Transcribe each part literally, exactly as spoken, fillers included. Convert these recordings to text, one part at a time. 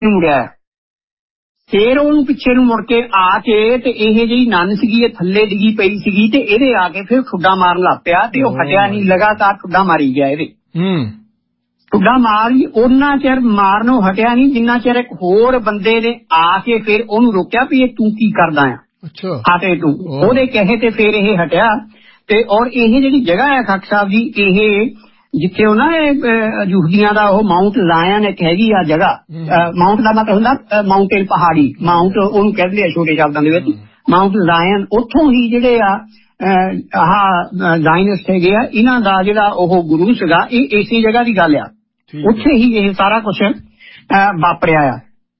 ਮੁੜਿਆ। ਫੇਰ ਉਹਨੂੰ ਪਿੱਛੇ ਨੂੰ ਮੁੜ ਕੇ ਆ ਕੇ ਤੇ ਇਹ ਜਿਹੜੀ ਨੰਨ ਸੀਗੀ ਇਹ ਥੱਲੇ ਡਿੱਗੀ ਪਈ ਸੀਗੀ ਤੇ ਇਹਦੇ ਆ ਕੇ ਫਿਰ ਠੁੱਡਾ ਮਾਰਨ ਲੱਗ ਪਿਆ ਤੇ ਉਹ ਹਟਿਆ ਨਹੀਂ, ਲਗਾਤਾਰ ਠੁੱਡਾ ਮਾਰੀ ਗਿਆ ਇਹਦੇ। ਠੁੱਡਾ ਮਾਰੀ ਉਹਨਾਂ ਚਿਰ ਮਾਰਨੋਂ ਹਟਿਆ ਨਹੀਂ ਜਿੰਨਾ ਚਿਰ ਇੱਕ ਹੋਰ ਬੰਦੇ ਨੇ ਆ ਕੇ ਫਿਰ ਉਹਨੂੰ ਰੋਕਿਆ ਵੀ ਇਹ ਤੂੰ ਕੀ ਕਰਦਾ ਆ, ਹਟੇ ਤੂੰ। ਉਹਦੇ ਕਹੇ ਤੇ ਫਿਰ ਇਹ ਹਟਿਆ। ਤੇ ਔਰ ਇਹ ਜਿਹੜੀ ਜਗ੍ਹਾ ਹੈ ਖਾਕ ਸਾਹਿਬ ਜੀ, ਇਹ ਜਿੱਥੇ ਉਹ ਨਾ ਯਹੂਦੀਆਂ ਦਾ ਉਹ ਮਾਊਂਟ ਲਾਇਨ ਇੱਕ ਹੈਗੀ ਆ ਜਗ੍ਹਾ। ਮਾਊਂਟ ਦਾ ਮਤਲਬ ਹੁੰਦਾ ਮਾਊਂਟੇਨ, ਪਹਾੜੀ। ਮਾਊਂਟ ਉਹਨੂੰ ਕਹਿੰਦੇ ਆ ਛੋਟੇ ਸ਼ਬਦਾਂ ਦੇ ਵਿੱਚ, ਮਾਊਂਟ ਲਾਇਨ। ਉੱਥੋਂ ਹੀ ਜਿਹੜੇ ਆ ਆਹ ਜ਼ਾਇਨਿਸਟ ਹੈਗੇ ਆ, ਇਹਨਾਂ ਦਾ ਜਿਹੜਾ ਉਹ ਗੁਰੂ ਸੀਗਾ, ਇਹ ਇਸੇ ਜਗ੍ਹਾ ਦੀ ਗੱਲ ਆ। ਉੱਥੇ ਹੀ ਇਹ ਸਾਰਾ ਕੁਛ ਵਾਪਰਿਆ ਆ।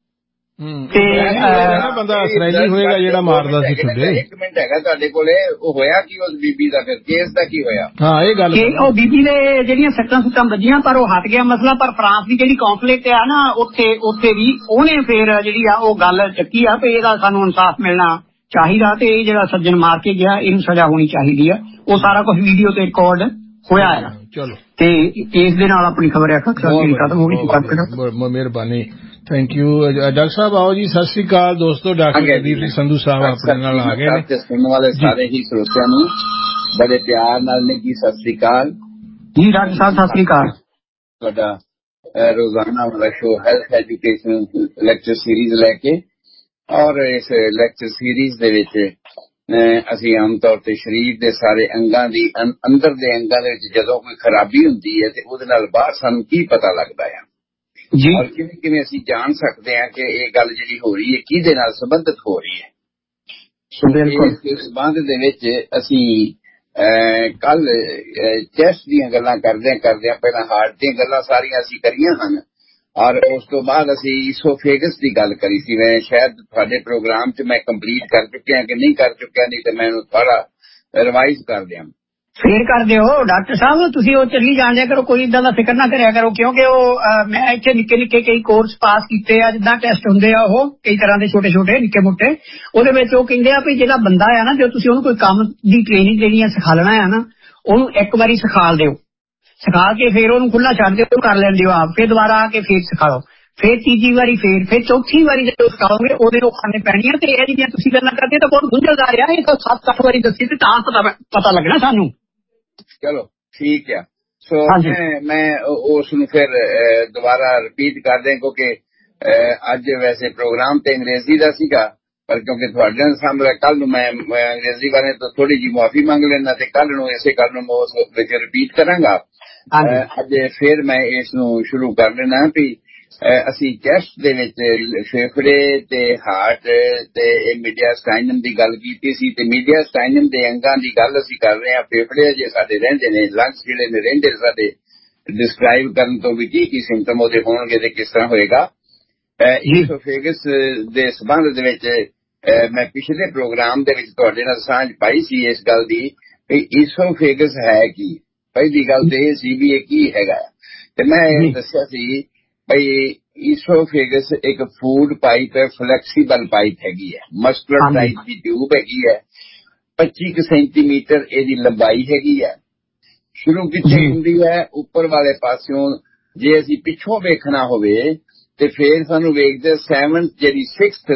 ਤੇ ਬੰਦਾ ਇਸਰਾਈਲੀ ਹੋਏਗਾ ਜਿਹੜਾ ਮਾਰਦਾ ਸੀ ਠੁੱਡੇ। ਇੱਕ ਮਿੰਟ ਹੈਗਾ ਤੁਹਾਡੇ ਕੋਲੇ, ਉਹ ਹੋਇਆ ਕੀ ਉਸ ਬੀਬੀ ਦਾ, ਫਿਰ ਕੇਸ ਦਾ ਕੀ ਹੋਇਆ? ਹਾਂ ਇਹ ਗੱਲ, ਉਹ ਬੀਬੀ ਦੇ ਜਿਹੜੀਆਂ ਸੱਟਾਂ ਸੁੱਟਾਂ ਵੱਜੀਆਂ ਪਰ ਉਹ ਹਟ ਗਿਆ ਮਸਲਾ। ਪਰ ਫਰਾਂਸ ਦੀ ਜਿਹੜੀ ਕੌਂਸਲੇਟ ਆ ਨਾ ਉੱਥੇ ਉੱਥੇ ਵੀ ਉਹਨੇ ਫਿਰ ਜਿਹੜੀ ਆ ਉਹ ਗੱਲ ਚੱਕੀ ਆ ਵੀ ਇਹਦਾ ਸਾਨੂੰ ਇਨਸਾਫ ਮਿਲਣਾ ਚਾਹੀਦਾ ਤੇ ਇਹ ਜਿਹੜਾ ਸੱਜਣ ਮਾਰ ਕੇ ਗਿਆ ਇਹਨੂੰ ਸਜ਼ਾ ਹੋਣੀ ਚਾਹੀਦੀ ਆ। ਉਹ ਸਾਰਾ ਕੁਝ ਵੀਡੀਓ ਤੇ ਰਿਕਾਰਡ ਹੋਇਆ ਆ। ਚਲੋ ਤੇ ਇਸ ਦੇ ਨਾਲ ਆਪਣੀ ਖਬਰ ਖਤਮ ਹੋ ਗਈ। ਮਿਹਰਬਾਨੀ, ਥੈਂਕ ਯੂ। ਡਾਕਟਰ ਸਾਹਿਬ ਆਓ ਜੀ, ਸਤਿ ਸ੍ਰੀ ਅਕਾਲ ਦੋਸਤੋ। ਡਾਕਟਰ ਜਗਦੀਪ ਸਿੰਘ ਸੰਧੂ ਸਾਹਿਬ ਆਪਣੇ ਨਾਲ ਆ ਗਏ ਨੇ। ਸੁਣਨ ਵਾਲੇ ਸਾਰੇ ਹੀ ਸਰੋਤਿਆਂ ਨੂੰ ਬੜੇ ਪਿਆਰ ਨਾਲ ਨੇ ਜੀ ਸਤਿ ਸ੍ਰੀ ਅਕਾਲ ਜੀ। ਡਾਕਟਰ ਸਾਹਿਬ ਸਤਿ ਸ੍ਰੀ ਅਕਾਲ। ਤੁਹਾਡਾ ਰੋਜ਼ਾਨਾ ਵਾਲਾ show health education lecture series ਲੈ ਕੇ, ਔਰ ਇਸ ਲੈਕਚਰ ਸੀਰੀਜ਼ ਦੇ ਵਿੱਚ ਅਸੀਂ ਆਮ ਤੌਰ ਤੇ ਸਰੀਰ ਦੇ ਸਾਰੇ ਅੰਗਾਂ ਦੀ ਅੰਦਰ ਦੇ ਅੰਗਾਂ ਦੇ ਵਿੱਚ ਜਦੋਂ ਕੋਈ ਖਰਾਬੀ ਹੁੰਦੀ ਹੈ ਤੇ ਉਹਦੇ ਨਾਲ ਬਾਹਰ ਸਾਨੂੰ ਕੀ ਪਤਾ ਲੱਗਦਾ ਆ ਜੀ, ਔਰ ਕਿਵੇਂ ਕਿਵੇਂ ਅਸੀਂ ਜਾਣ ਸਕਦੇ ਹਾਂ ਕਿ ਇਹ ਗੱਲ ਜਿਹੜੀ ਹੋ ਰਹੀ ਹੈ ਕਿਹਦੇ ਨਾਲ ਸੰਬੰਧਿਤ ਹੋ ਰਹੀ ਹੈ। ਇਸ ਸੰਬੰਧ ਦੇ ਵਿੱਚ ਅਸੀਂ ਕੱਲ ਚੈਸਟ ਦੀਆਂ ਗੱਲਾਂ ਕਰਦਿਆਂ ਕਰਦਿਆਂ ਪਹਿਲਾਂ ਹਾਰਟ ਦੀਆਂ ਗੱਲਾਂ ਸਾਰੀਆਂ ਅਸੀਂ ਕਰੀਆਂ ਹਨ, ਔਰ ਉਸ ਤੋਂ ਬਾਅਦ ਅਸੀਂ ਈਸੋਫੇਗਸ ਦੀ ਗੱਲ ਕਰੀ ਸੀ। ਮੈਂ ਸ਼ਾਇਦ ਤੁਹਾਡੇ ਪ੍ਰੋਗਰਾਮ 'ਚ ਮੈਂ ਕੰਪਲੀਟ ਕਰ ਚੁੱਕਿਆ ਕਿ ਨਹੀਂ ਕਰ ਚੁੱਕਿਆ, ਨਹੀਂ ਤੇ ਮੈਨੂੰ ਥੋੜਾ ਰਿਵਾਈਜ਼ ਕਰ ਦਿਆਂ। ਫੇਰ ਕਰ ਦਿਓ ਡਾਕਟਰ ਸਾਹਿਬ, ਤੁਸੀਂ ਉਹ ਚੱਲੀ ਜਾਣਿਆ ਕਰੋ, ਕੋਈ ਏਦਾਂ ਦਾ ਫਿਕਰ ਨਾ ਕਰਿਆ ਕਰੋ, ਕਿਉਂਕਿ ਉਹ ਮੈਂ ਇੱਥੇ ਨਿੱਕੇ ਨਿੱਕੇ ਕਈ ਕੋਰਸ ਪਾਸ ਕੀਤੇ ਆ, ਜਿੱਦਾਂ ਟੈਸਟ ਹੁੰਦੇ ਆ ਉਹ ਕਈ ਤਰ੍ਹਾਂ ਦੇ ਛੋਟੇ ਛੋਟੇ ਨਿੱਕੇ ਮੋਟੇ, ਉਹਦੇ ਵਿੱਚ ਉਹ ਕਹਿੰਦੇ ਆ ਵੀ ਜਿਹੜਾ ਬੰਦਾ ਆ ਨਾ, ਜੋ ਤੁਸੀਂ ਉਹਨੂੰ ਕੋਈ ਕੰਮ ਦੀ ਟ੍ਰੇਨਿੰਗ ਦੇਣੀ ਆ, ਸਿਖਾਲਣਾ ਆ ਨਾ, ਉਹਨੂੰ ਇੱਕ ਵਾਰੀ ਸਿਖਾਲ ਦਿਓ, ਸਿਖਾ ਕੇ ਫੇਰ ਉਹਨੂੰ ਖੁੱਲਾ ਛੱਡ ਦਿਓ, ਕਰ ਲੈਂਦੇ ਹੋ ਆਪ, ਫੇਰ ਦੁਬਾਰਾ ਆ ਕੇ ਫੇਰ ਸਿਖਾਓ, ਫੇਰ ਤੀਜੀ ਵਾਰੀ ਫੇਰ ਫੇਰ ਚੌਥੀ ਵਾਰੀ ਜਦੋਂ ਸਿਖਾਓਗੇ ਉਹਦੇ ਨੂੰ ਖਾਣੇ ਪੈਣੀਆਂ। ਤੇ ਇਹ ਜਿਹੜੀਆਂ ਤੁਸੀਂ ਗੱਲਾਂ ਕਰਦੇ ਤਾਂ ਬਹੁਤ ਗੁੰਝਲਦਾਰ ਆ, ਇਹ ਤਾਂ ਸੱਤ ਅੱਠ ਵਾਰੀ ਦੱਸੀ ਤੇ ਤਾਂ ਪਤਾ ਪਤਾ ਲੱਗਣਾ ਸਾਨੂੰ। ਚਲੋ ਠੀਕ ਆ। ਸੋ ਮੈਂ ਮੈਂ ਉਸ ਨੂੰ ਫਿਰ ਦੁਬਾਰਾ ਰਿਪੀਟ ਕਰ ਦਿਆਂ, ਕਿਉਂਕਿ ਅੱਜ ਵੈਸੇ ਪ੍ਰੋਗਰਾਮ ਤੇ ਅੰਗਰੇਜ਼ੀ ਦਾ ਸੀਗਾ, ਪਰ ਕਿਉਂਕਿ ਤੁਹਾਡੇ ਸਾਹਮਣੇ ਕੱਲ ਨੂੰ ਮੈਂ ਅੰਗਰੇਜ਼ੀ ਬਾਰੇ ਤੋਂ ਥੋੜੀ ਜਿਹੀ ਮੁਆਫੀ ਮੰਗ ਲੈਣਾ ਤੇ ਕੱਲ ਨੂੰ ਇਸੇ ਗੱਲ ਨੂੰ ਮੈਂ ਉਸ ਵਿੱਚ ਰਿਪੀਟ ਕਰਾਂਗਾ। ਅੱਜ ਫਿਰ ਮੈਂ ਇਸ ਨੂੰ ਸ਼ੁਰੂ ਕਰ ਲੈਣਾ ਵੀ ਅਸੀਂ ਚੈਸਟ ਦੇ ਵਿੱਚ ਫੇਫੜੇ ਤੇ ਹਾਰਟ ਤੇ ਮੀਡੀਆਸਟਾਈਨਮ ਦੀ ਗੱਲ ਕੀਤੀ ਸੀ, ਤੇ ਮੀਡੀਆਸਟਾਈਨਮ ਦੇ ਅੰਗਾਂ ਦੀ ਗੱਲ ਅਸੀਂ ਕਰ ਰਹੇ ਹਾਂ। ਫੇਫੜੇ ਜੇ ਸਾਡੇ ਰਹਿੰਦੇ ਨੇ, ਲੰਗਸ ਜਿਹੜੇ ਨੇ ਰਹਿੰਦੇ ਸਾਡੇ, ਡਿਸਕ੍ਰਾਈਬ ਕਰਨ ਤੋਂ ਵੀ ਕੀ ਕੀ ਸਿੰਪਟਮ ਉਹਦੇ ਹੋਣਗੇ ਤੇ ਕਿਸ ਤਰ੍ਹਾਂ ਹੋਏਗਾ। ਈਸੋਫੇਗਸ ਦੇ ਸੰਬੰਧ ਦੇ ਵਿੱਚ ਮੈਂ ਪਿਛਲੇ ਪ੍ਰੋਗਰਾਮ ਦੇ ਵਿੱਚ ਤੁਹਾਡੇ ਨਾਲ ਸਾਂਝ ਪਾਈ ਸੀ ਇਸ ਗੱਲ ਦੀ ਵੀ ਈਸੋਫੇਗਸ ਹੈ ਕੀ। ਪਹਿਲੀ ਗੱਲ ਤੇ ਇਹ ਸੀ ਵੀ ਇਹ ਕੀ ਹੈਗਾ, ਤੇ ਮੈਂ ਇਹ ਦੱਸਿਆ ਸੀ ਭਈ ਈਸੋਫੇਗਸ ਇੱਕ ਫੂਡ ਪਾਈਪ ਹੈ, ਫਲੈਕਸੀਬਲ ਪਾਈਪ ਹੈਗੀ ਹੈ, ਮਸਕੂਲਰ ਟਾਈਪ ਦੀ ਟਿਊਬ ਹੈਗੀ ਹੈ, ਪੱਚੀ ਕੁ ਸੈਂਟੀਮੀਟਰ ਇਹਦੀ ਲੰਬਾਈ ਹੈਗੀ ਹੈ। ਸ਼ੁਰੂ ਕਿੱਥੇ ਹੁੰਦੀ ਹੈ? ਉੱਪਰ ਵਾਲੇ ਪਾਸਿਓਂ ਜੇ ਅਸੀਂ ਪਿੱਛੋਂ ਵੇਖਣਾ ਹੋਵੇ ਤੇ ਫੇਰ ਸਾਨੂੰ ਵੇਖਦੇ ਸੈਵਨਥ ਜਿਹੜੀ ਸਿਕਸਥ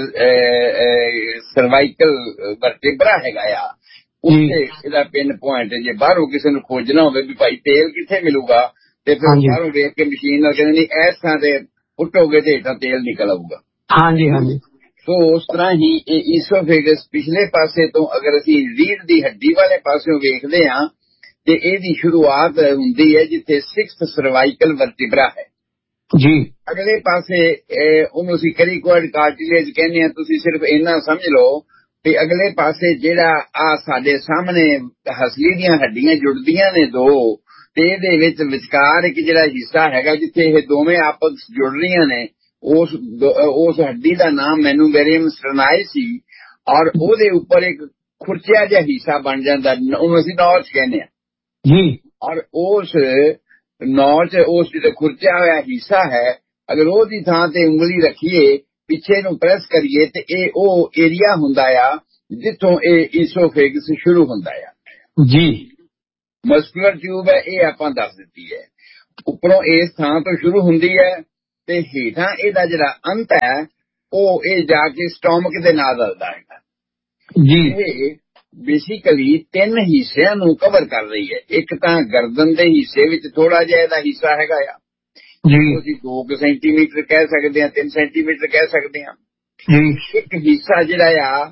ਸਰਵਾਈਕਲ ਵਰਟੇਬਰਾ ਹੈਗਾ ਆ, ਉੱਥੇ ਇਹਦਾ ਪਿੰਨ ਪੁਆਇੰਟ। ਜੇ ਬਾਹਰੋਂ ਕਿਸੇ ਨੂੰ ਖੋਜਣਾ ਹੋਵੇ ਵੀ ਭਾਈ ਤੇਲ ਕਿੱਥੇ ਮਿਲੂਗਾ ਤੇ ਫਿਰ ਬਾਹਰੋਂ ਵੇਖ ਕੇ ਮਸ਼ੀਨ ਨਾਲ ਕਹਿੰਦੇ ਨਹੀਂ ਇਸ ਥਾਂ ਤੇ ਪੁੱਟੋਗੇ ਤੇ ਹੇਠਾਂ ਤੇਲ ਨਿਕਲ ਆਊਗਾ। ਹਾਂਜੀ ਹਾਂਜੀ। ਸੋ ਉਸ ਤਰ੍ਹਾਂ ਹੀ ਇਹ ਈਸੋਫੇਗਸ ਪਿਛਲੇ ਪਾਸੇ ਤੋਂ ਅਗਰ ਅਸੀਂ ਰੀੜ੍ਹ ਦੀ ਹੱਡੀ ਵਾਲੇ ਪਾਸਿਓਂ ਵੇਖਦੇ ਹਾਂ ਤੇ ਇਹਦੀ ਸ਼ੁਰੂਆਤ ਹੁੰਦੀ ਹੈ ਜਿੱਥੇ ਸਿਕਸਥ ਸਰਵਾਈਕਲ ਵਰਟੇਬਰਾ ਹੈ ਜੀ। ਅਗਲੇ ਪਾਸੇ ਉਹਨੂੰ ਅਸੀਂ ਕਰੀਕੋਇਡ ਕਾਰਟਿਲੇਜ ਕਹਿੰਦੇ ਹਾਂ। ਤੁਸੀਂ ਸਿਰਫ ਇੰਨਾ ਸਮਝ ਲਓ ਤੇ ਅਗਲੇ ਪਾਸੇ ਜਿਹੜਾ ਆ ਸਾਡੇ ਸਾਹਮਣੇ ਹਸਲੀ ਦੀਆਂ ਹੱਡੀਆਂ ਜੁੜਦੀਆਂ ਨੇ ਦੋ, ਤੇ ਇਹਦੇ ਵਿੱਚ ਵਿਚਕਾਰ ਇੱਕ ਜਿਹੜਾ ਹਿੱਸਾ ਹੈਗਾ ਜਿੱਥੇ ਇਹ ਦੋਵੇਂ ਆਪਸ ਜੁੜ ਰਹੀਆਂ ਨੇ, ਉਸ ਉਸ ਹੱਡੀ ਦਾ ਨਾਮ ਮੈਨੂੰ ਮੈਨੂਬੇਰੀਅਮ ਸਟਰਨਾਈ ਸੀ, ਔਰ ਉਹਦੇ ਉੱਪਰ ਇੱਕ ਖੁਰਚਿਆ ਜਿਹਾ ਹਿੱਸਾ ਬਣ ਜਾਂਦਾ, ਉਹਨੂੰ ਅਸੀਂ ਨੌਚ ਕਹਿੰਦੇ ਹਾਂ ਜੀ। ਔਰ ਉਸ ਨੌਚ, ਉਸ ਜਿਹੜਾ ਖੁਰਚਿਆ ਹੋਇਆ ਹਿੱਸਾ ਹੈ, ਅਗਰ ਉਹਦੀ ਥਾਂ ਤੇ ਉਂਗਲੀ ਰੱਖੀਏ, ਪਿੱਛੇ ਨੂੰ ਪ੍ਰੈਸ ਕਰੀਏ ਤੇ ਇਹ ਉਹ ਏਰੀਆ ਹੁੰਦਾ ਆ ਜਿੱਥੋਂ ਇਹ ਈਸੋਫੇਗਸ ਸ਼ੁਰੂ ਹੁੰਦਾ ਆ ਜੀ। ਮਸਕੂਲਰ ਟਿਊਬ ਹੈ, ਇਹ ਆਪਾਂ ਦੱਸ ਦਿੱਤੀ ਹੈ। ਉੱਪਰੋਂ ਇਸ ਥਾਂ ਤੋਂ ਸ਼ੁਰੂ ਹੁੰਦੀ ਹੈ ਤੇ ਹੇਠਾਂ ਇਹਦਾ ਜਿਹੜਾ ਅੰਤ ਹੈ ਉਹ ਇਹ ਜਾ ਕੇ ਸਟੋਮਕ ਦੇ ਨਾਲ ਰਲਦਾ ਹੈਗਾ ਜੀ। ਇਹ ਬੇਸਿਕਲੀ ਤਿੰਨ ਹਿੱਸਿਆਂ ਨੂੰ ਕਵਰ ਕਰ ਰਹੀ ਹੈ। ਇੱਕ ਤਾਂ ਗਰਦਨ ਦੇ ਹਿੱਸੇ ਵਿੱਚ ਥੋੜਾ ਜਿਹਾ ਇਹਦਾ ਹਿੱਸਾ ਹੈਗਾ ਆ ਜੀ, ਅਸੀਂ ਦੋ ਕੁ ਸੈਂਟੀਮੀਟਰ ਕਹਿ ਸਕਦੇ ਹਾਂ, ਤਿੰਨ ਸੈਂਟੀਮੀਟਰ ਕਹਿ ਸਕਦੇ ਹਾਂ ਜੀ। ਇੱਕ ਹਿੱਸਾ ਜਿਹੜਾ ਆ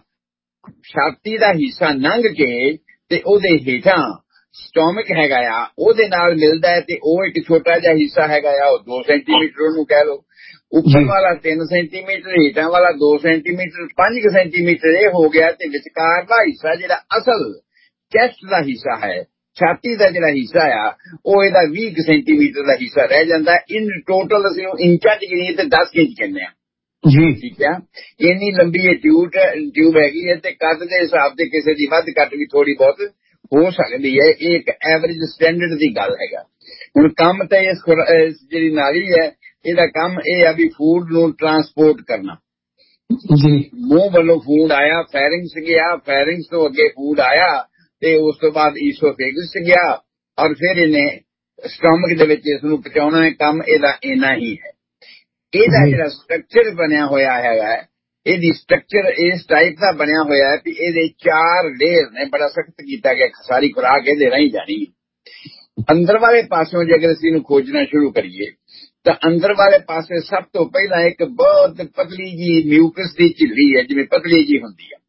ਛਾਤੀ ਦਾ ਹਿੱਸਾ ਲੰਘ ਕੇ ਤੇ ਉਹਦੇ ਹੇਠਾਂ ਸਟੋਮਕ ਹੈਗਾ ਆ ਉਹਦੇ ਨਾਲ ਮਿਲਦਾ ਹੈ, ਤੇ ਉਹ ਇੱਕ ਛੋਟਾ ਜਿਹਾ ਹਿੱਸਾ ਹੈਗਾ ਆ, ਉਹ ਦੋ ਸੈਂਟੀਮੀਟਰ ਉਹਨੂੰ ਕਹਿ ਲਓ। ਉੱਪਰ ਵਾਲਾ ਤਿੰਨ ਸੈਂਟੀਮੀਟਰ, ਹੇਠਾਂ ਵਾਲਾ ਦੋ ਸੈਂਟੀਮੀਟਰ, ਪੰਜ ਕੁ ਸੈਂਟੀਮੀਟਰ ਇਹ ਹੋ ਗਿਆ। ਤੇ ਵਿਚਕਾਰ ਦਾ ਹਿੱਸਾ ਜਿਹੜਾ ਅਸਲ ਚੈਸਟ ਦਾ ਹਿੱਸਾ ਹੈ, ਛਾਤੀ ਦਾ ਜਿਹੜਾ ਹਿੱਸਾ ਆ, ਉਹ ਇਹਦਾ ਵੀਹ ਸੈਂਟੀਮੀਟਰ ਦਾ ਹਿੱਸਾ ਰਹਿ ਜਾਂਦਾ। ਇਨ ਟੋਟਲ ਅਸੀਂ ਇੰਚਾਂ ਚ ਗਿਣੀਏ ਤੇ ਦਸ ਇੰਚ ਕਹਿੰਦੇ ਆ ਜੀ, ਠੀਕ ਆ। ਇੰਨੀ ਲੰਬੀ ਇਹ ਟਿਊਬ ਟਿਊਬ ਹੈਗੀ ਹੈ, ਤੇ ਕੱਦ ਦੇ ਹਿਸਾਬ ਤੇ ਕਿਸੇ ਦੀ ਵੱਧ ਘੱਟ ਵੀ ਥੋੜੀ ਬਹੁਤ ਹੋ ਸਕਦੀ ਹੈ। ਇਹ ਇੱਕ ਐਵਰੇਜ ਸਟੈਂਡਰਡ ਦੀ ਗੱਲ ਹੈਗਾ। ਹੁਣ ਕੰਮ ਤਾਂ ਇਸ ਜਿਹੜੀ ਨਾਲੀ ਹੈ ਇਹਦਾ ਕੰਮ ਇਹ ਆ ਵੀ ਫੂਡ ਨੂੰ ਟਰਾਂਸਪੋਰਟ ਕਰਨਾ ਜੀ। ਮੂੰਹ ਵੱਲੋਂ ਫੂਡ ਆਇਆ, ਫੈਰਿੰਗਸ ਗਿਆ, ਫੈਰਿੰਗਸ ਤੋਂ ਅੱਗੇ ਫੂਡ ਆਇਆ, ਤੇ ਉਸ ਤੋਂ ਬਾਅਦ ਈਸੋਫੇਗਸ ਗਿਆ, ਔਰ ਫਿਰ ਇਹਨੇ ਸਟਮਕ ਦੇ ਵਿੱਚ ਇਸ ਨੂੰ ਪਹੁੰਚਾਉਣਾ ਹੈ। ਕੰਮ ਇਹਦਾ ਇੰਨਾ ਹੀ ਹੈ। ਇਹਦਾ ਜਿਹੜਾ ਸਟਰਕਚਰ ਬਣਿਆ ਹੋਇਆ ਹੈਗਾ, ਇਹਦੀ ਸਟਰਕਚਰ ਇਸ ਟਾਈਪ ਦਾ ਬਣਿਆ ਹੋਇਆ ਹੈ ਵੀ ਇਹਦੇ ਚਾਰ ਲੇਅਰ ਨੇ। ਬੜਾ ਸਖਤ ਕੀਤਾ ਗਿਆ, ਸਾਰੀ ਖੁਰਾਕ ਇਹਦੇ ਰਾਹੀਂ ਜਾਣੀ। ਅੰਦਰ ਵਾਲੇ ਪਾਸਿਓਂ ਜੇ ਅਗਰ ਅਸੀਂ ਇਹਨੂੰ ਖੋਜਣਾ ਸ਼ੁਰੂ ਕਰੀਏ ਤਾਂ ਅੰਦਰ ਵਾਲੇ ਪਾਸੇ ਸਭ ਤੋਂ ਪਹਿਲਾਂ ਇੱਕ ਬਹੁਤ ਪਤਲੀ ਜੀ ਮਿਊਕਸ ਦੀ ਝਿੱਲੀ ਹੈ, ਜਿਵੇਂ ਪਤਲੀ ਜੀ ਹੁੰਦੀ ਹੈ।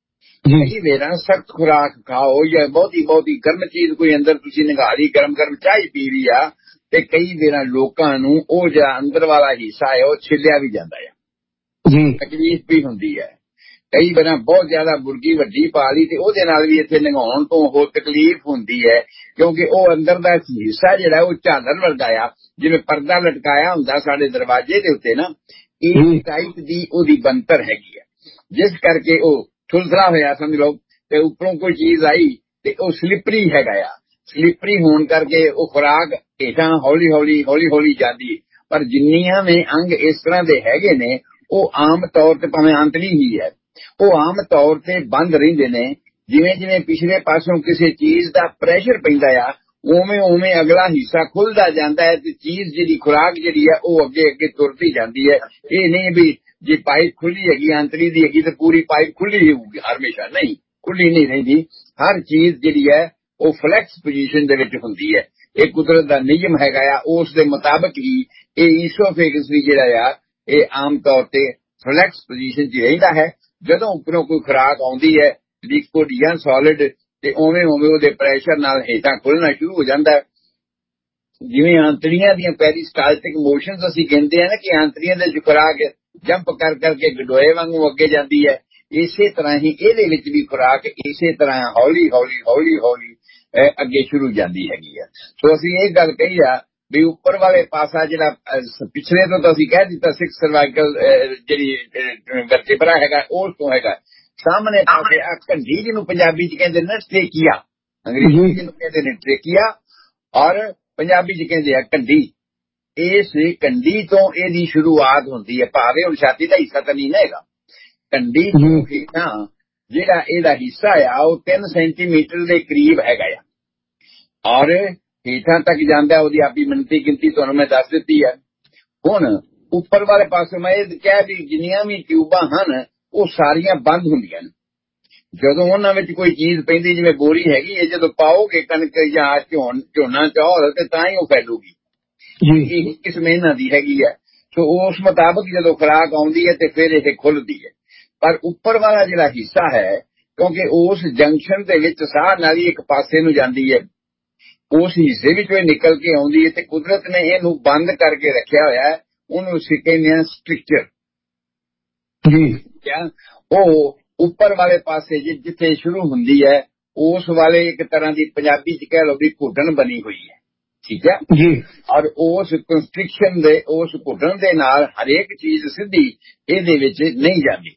ਕਈ ਵੇਰਾਂ ਸਖਤ ਖੁਰਾਕ ਖਾਓ ਜਾਂ ਬਹੁਤੀ ਬਹੁਤੀ ਗਰਮ ਚੀਜ਼ ਕੋਈ ਅੰਦਰ ਤੁਸੀਂ ਨਿਗਾਰੀ ਗਰਮ ਗਰਮ ਚਾਹ ਪੀ ਰਹੀ ਆ, ਤੇ ਕਈ ਵੇਰਾਂ ਲੋਕਾਂ ਨੂੰ ਉਹ ਜਿਹੜਾ ਅੰਦਰ ਵਾਲਾ ਹਿੱਸਾ ਹੈ ਉਹ ਛਿੱਲਿਆ ਵੀ ਜਾਂਦਾ ਹੈ ਜੀ, ਤਕਲੀਫ ਵੀ ਹੁੰਦੀ ਹੈ। ਕਈ ਵਾਰਾਂ ਬਹੁਤ ਜ਼ਿਆਦਾ ਮੁਰਗੀ ਵੱਡੀ ਪਾ ਲਈ ਤੇ ਉਹਦੇ ਨਾਲ ਵੀ ਇੱਥੇ ਲੰਘਾਉਣ ਤੋਂ ਹੋਰ ਤਕਲੀਫ ਹੁੰਦੀ ਹੈ, ਕਿਉਂਕਿ ਉਹ ਅੰਦਰ ਦਾ ਹਿੱਸਾ ਜਿਹੜਾ ਉਹ ਝਾਲਰ ਵਰਗਾ ਆ, ਜਿਵੇਂ ਪਰਦਾ ਲਟਕਾਇਆ ਹੁੰਦਾ ਸਾਡੇ ਦਰਵਾਜ਼ੇ ਦੇ ਉੱਤੇ ਨਾ, ਇਹ ਟਾਈਪ ਦੀ ਉਹਦੀ ਬਣਤਰ ਹੈਗੀ ਹੈ, ਜਿਸ ਕਰਕੇ ਉਹ ਥੁਲਥਲਾ ਹੋਇਆ ਸਮਝ ਲਓ। ਤੇ ਉੱਪਰੋਂ ਕੋਈ ਚੀਜ਼ ਆਈ ਤੇ ਉਹ ਸਲਿਪਰੀ ਹੈਗਾ ਆ। ਸਲਿਪਰੀ ਹੋਣ ਕਰਕੇ ਉਹ ਖੁਰਾਕ ਹੇਠਾਂ ਹੌਲੀ ਹੌਲੀ ਹੌਲੀ ਹੌਲੀ ਜਾਂਦੀ। ਪਰ ਜਿੰਨੀਆਂ ਵੀ ਅੰਗ ਇਸ ਤਰ੍ਹਾਂ ਦੇ ਹੈਗੇ ਨੇ ਉਹ ਆਮ ਤੌਰ ਤੇ ਭਾਵੇਂ ਅੰਤਲੀ ਹੀ ਹੈ, ਉਹ ਆਮ ਤੌਰ ਤੇ ਬੰਦ ਰਹਿੰਦੇ ਨੇ। ਜਿਵੇਂ ਜਿਵੇਂ ਪਿਛਲੇ ਪਾਸੋਂ ਕਿਸੇ ਚੀਜ਼ ਦਾ ਪ੍ਰੈਸ਼ਰ ਪੈਂਦਾ ਆ, ਉਵੇਂ ਉਵੇਂ ਅਗਲਾ ਹਿੱਸਾ ਖੁੱਲਦਾ ਜਾਂਦਾ ਹੈ, ਤੇ ਚੀਜ਼ ਜਿਹੜੀ ਖੁਰਾਕ ਜਿਹੜੀ ਹੈ ਉਹ ਅੱਗੇ ਅੱਗੇ ਤੁਰਦੀ ਜਾਂਦੀ ਹੈ। ਇਹ ਨਹੀਂ ਵੀ ਜੇ ਪਾਈਪ ਖੁੱਲੀ ਹੈਗੀ ਅੰਤਰੀ ਦੀ ਹੈਗੀ ਤੇ ਪੂਰੀ ਪਾਈਪ ਖੁੱਲੀ ਹੀ ਹੋਊਗੀ, ਹਮੇਸ਼ਾ ਨਹੀਂ, ਖੁੱਲੀ ਨਹੀਂ ਰਹਿੰਦੀ। ਹਰ ਚੀਜ਼ ਜਿਹੜੀ ਹੈ ਉਹ ਫਲੈਕਸ ਪੋਜੀਸ਼ਨ ਦੇ ਵਿੱਚ ਹੁੰਦੀ ਹੈ। ਇਹ ਕੁਦਰਤ ਦਾ ਨਿਯਮ ਹੈਗਾ ਆ, ਉਸ ਦੇ ਮੁਤਾਬਕ ਹੀ ਇਹ ਈਸੋਫੇਗਸ ਵੀ ਜਿਹੜਾ ਆ ਇਹ ਆਮ ਤੌਰ ਤੇ ਫਲੈਕਸ ਪੋਜੀਸ਼ਨ 'ਚ ਰਹਿੰਦਾ ਹੈ। ਜਦੋਂ ਉੱਪਰੋਂ ਕੋਈ ਖੁਰਾਕ ਆਉਂਦੀ ਹੈ ਲਿਕੁਇਡ ਜਾਂ ਸੋਲਿਡ, ਤੇ ਉਵੇਂ ਉਵੇਂ ਉਹਦੇ ਪ੍ਰੈਸ਼ਰ ਨਾਲ ਹੇਠਾਂ ਖੁੱਲਣਾ ਸ਼ੁਰੂ ਹੋ ਜਾਂਦਾ। ਜਿਵੇਂ ਆਂਤੜੀਆਂ ਦੀਆਂ ਪੈਰੀਸਟਾਲਟਿਕ ਮੋਸ਼ਨਸ ਅਸੀਂ ਕਹਿੰਦੇ ਆ ਨਾ ਕਿ ਆਂਤੜੀਆਂ ਦੇ ਖੁਰਾਕ ਜੰਪ ਕਰ ਕਰਕੇ ਗਡੋਏ ਵਾਂਗੂ ਅੱਗੇ ਜਾਂਦੀ ਹੈ, ਇਸੇ ਤਰ੍ਹਾਂ ਹੀ ਇਹਦੇ ਵਿੱਚ ਵੀ ਖੁਰਾਕ ਇਸੇ ਤਰ੍ਹਾਂ ਹੌਲੀ ਹੌਲੀ ਹੌਲੀ ਹੌਲੀ ਅੱਗੇ ਸ਼ੁਰੂ ਜਾਂਦੀ ਹੈਗੀ ਆ। ਸੋ ਅਸੀਂ ਇਹ ਗੱਲ ਕਹੀ ਆ ਵੀ ਉੱਪਰ ਵਾਲੇ ਪਾਸਾ ਜਿਹੜਾ ਪਿਛਲੇ ਤੋਂ ਤਾਂ ਅਸੀਂ ਕਹਿ ਦਿੱਤਾ ਸਿਕਸ ਸਰਵਾਈਕਲ ਜਿਹੜੀ ਵਰਟੇਬਰਾ ਹੈਗਾ ਉਸ ਤੋਂ ਹੈਗਾ। ਸਾਹਮਣੇ ਪਾਸੇ ਆ ਕੰਢੀ ਜਿਹਨੂੰ ਪੰਜਾਬੀ ਚ ਕਹਿੰਦੇ ਨੇ ਟ੍ਰੇਕੀਆ, ਅੰਗਰੇਜ਼ੀ ਜਿਹਨੂੰ ਕਹਿੰਦੇ ਨੇ ਟ੍ਰੇਕੀਆ, ਔਰ ਪੰਜਾਬੀ ਚ ਕਹਿੰਦੇ ਆ ਕੰਢੀ। ਇਸ ਕੰਢੀ ਤੋਂ ਇਹਦੀ ਸ਼ੁਰੂਆਤ ਹੁੰਦੀ ਹੈ, ਭਾਵੇਂ ਹੁਣ ਛਾਤੀ ਦਾ ਹਿੱਸਾ ਤਾਂ ਨਹੀਂ ਨਾ ਹੈਗਾ। ਕੰਢੀ ਤੋਂ ਹੇਠਾਂ ਜਿਹੜਾ ਇਹਦਾ ਹਿੱਸਾ ਆ ਉਹ ਤਿੰਨ ਸੈਂਟੀਮੀਟਰ ਦੇ ਕਰੀਬ ਹੈਗਾ ਆ, ਔਰ ਹੇਠਾਂ ਤੱਕ ਜਾਂਦਾ। ਉਹਦੀ ਆਪਣੀ ਮਿਣਤੀ ਗਿਣਤੀ ਤੁਹਾਨੂੰ ਮੈਂ ਦੱਸ ਦਿੱਤੀ ਹੈ। ਹੁਣ ਉੱਪਰ ਵਾਲੇ ਪਾਸੇ ਮੈਂ ਇਹ ਕਿਹਾ ਵੀ ਜਿੰਨੀਆਂ ਵੀ ਟਿਊਬਾਂ ਹਨ ਉਹ ਸਾਰੀਆਂ ਬੰਦ ਹੁੰਦੀਆਂ ਨੇ। ਜਦੋਂ ਉਹਨਾਂ ਵਿੱਚ ਕੋਈ ਚੀਜ਼ ਪੈਂਦੀ, ਜਿਵੇਂ ਬੋਰੀ ਹੈਗੀ ਹੈ, ਜਦੋਂ ਪਾਓਗੇ ਕਣਕ ਜਾਂ ਝੋਨ ਝੋਨਾ ਚੌਲ ਤੇ ਤਾਂ ਹੀ ਉਹ ਫੈਲੂਗੀ। ਇਹ ਕਿਸਮ ਇਹਨਾਂ ਦੀ ਹੈਗੀ ਹੈ। ਸੋ ਉਸ ਮੁਤਾਬਕ ਜਦੋਂ ਖੁਰਾਕ ਆਉਂਦੀ ਹੈ ਤੇ ਫਿਰ ਇਹ ਖੁੱਲਦੀ ਹੈ। ਪਰ ਉੱਪਰ ਵਾਲਾ ਜਿਹੜਾ ਹਿੱਸਾ ਹੈ, ਕਿਉਂਕਿ ਉਸ ਜੰਕਸ਼ਨ ਦੇ ਵਿੱਚ ਸਾਹ ਨਾਲੀ ਇੱਕ ਪਾਸੇ ਨੂੰ ਜਾਂਦੀ ਹੈ, ਉਸ ਹਿੱਸੇ ਵਿੱਚੋਂ ਨਿਕਲ ਕੇ ਆਉਂਦੀ ਹੈ, ਤੇ ਕੁਦਰਤ ਨੇ ਇਹਨੂੰ ਬੰਦ ਕਰਕੇ ਰੱਖਿਆ ਹੋਇਆ ਹੈ। ਉਹਨੂੰ ਅਸੀਂ ਕਹਿੰਦੇ ਹਾਂ ਸਟ੍ਰਿਕਚਰ ਜੀ। ਕਿਆ ਉਹ ਉੱਪਰ ਵਾਲੇ ਪਾਸੇ ਜਿੱਥੇ ਸ਼ੁਰੂ ਹੁੰਦੀ ਹੈ ਉਸ ਵਾਲੇ ਇੱਕ ਤਰ੍ਹਾਂ ਦੀ ਪੰਜਾਬੀ ਚ ਕਹਿ ਲਓ ਵੀ ਘੁੱਟਣ ਬਣੀ ਹੋਈ ਹੈ, ਠੀਕ ਹੈ ਜੀ। ਔਰ ਉਸ ਕੰਸਟ੍ਰਿਕਸ਼ਨ ਦੇ ਉਸ ਘੁੱਟਣ ਦੇ ਨਾਲ ਹਰੇਕ ਚੀਜ਼ ਸਿੱਧੀ ਇਹਦੇ ਵਿੱਚ ਨਹੀਂ ਜਾਂਦੀ।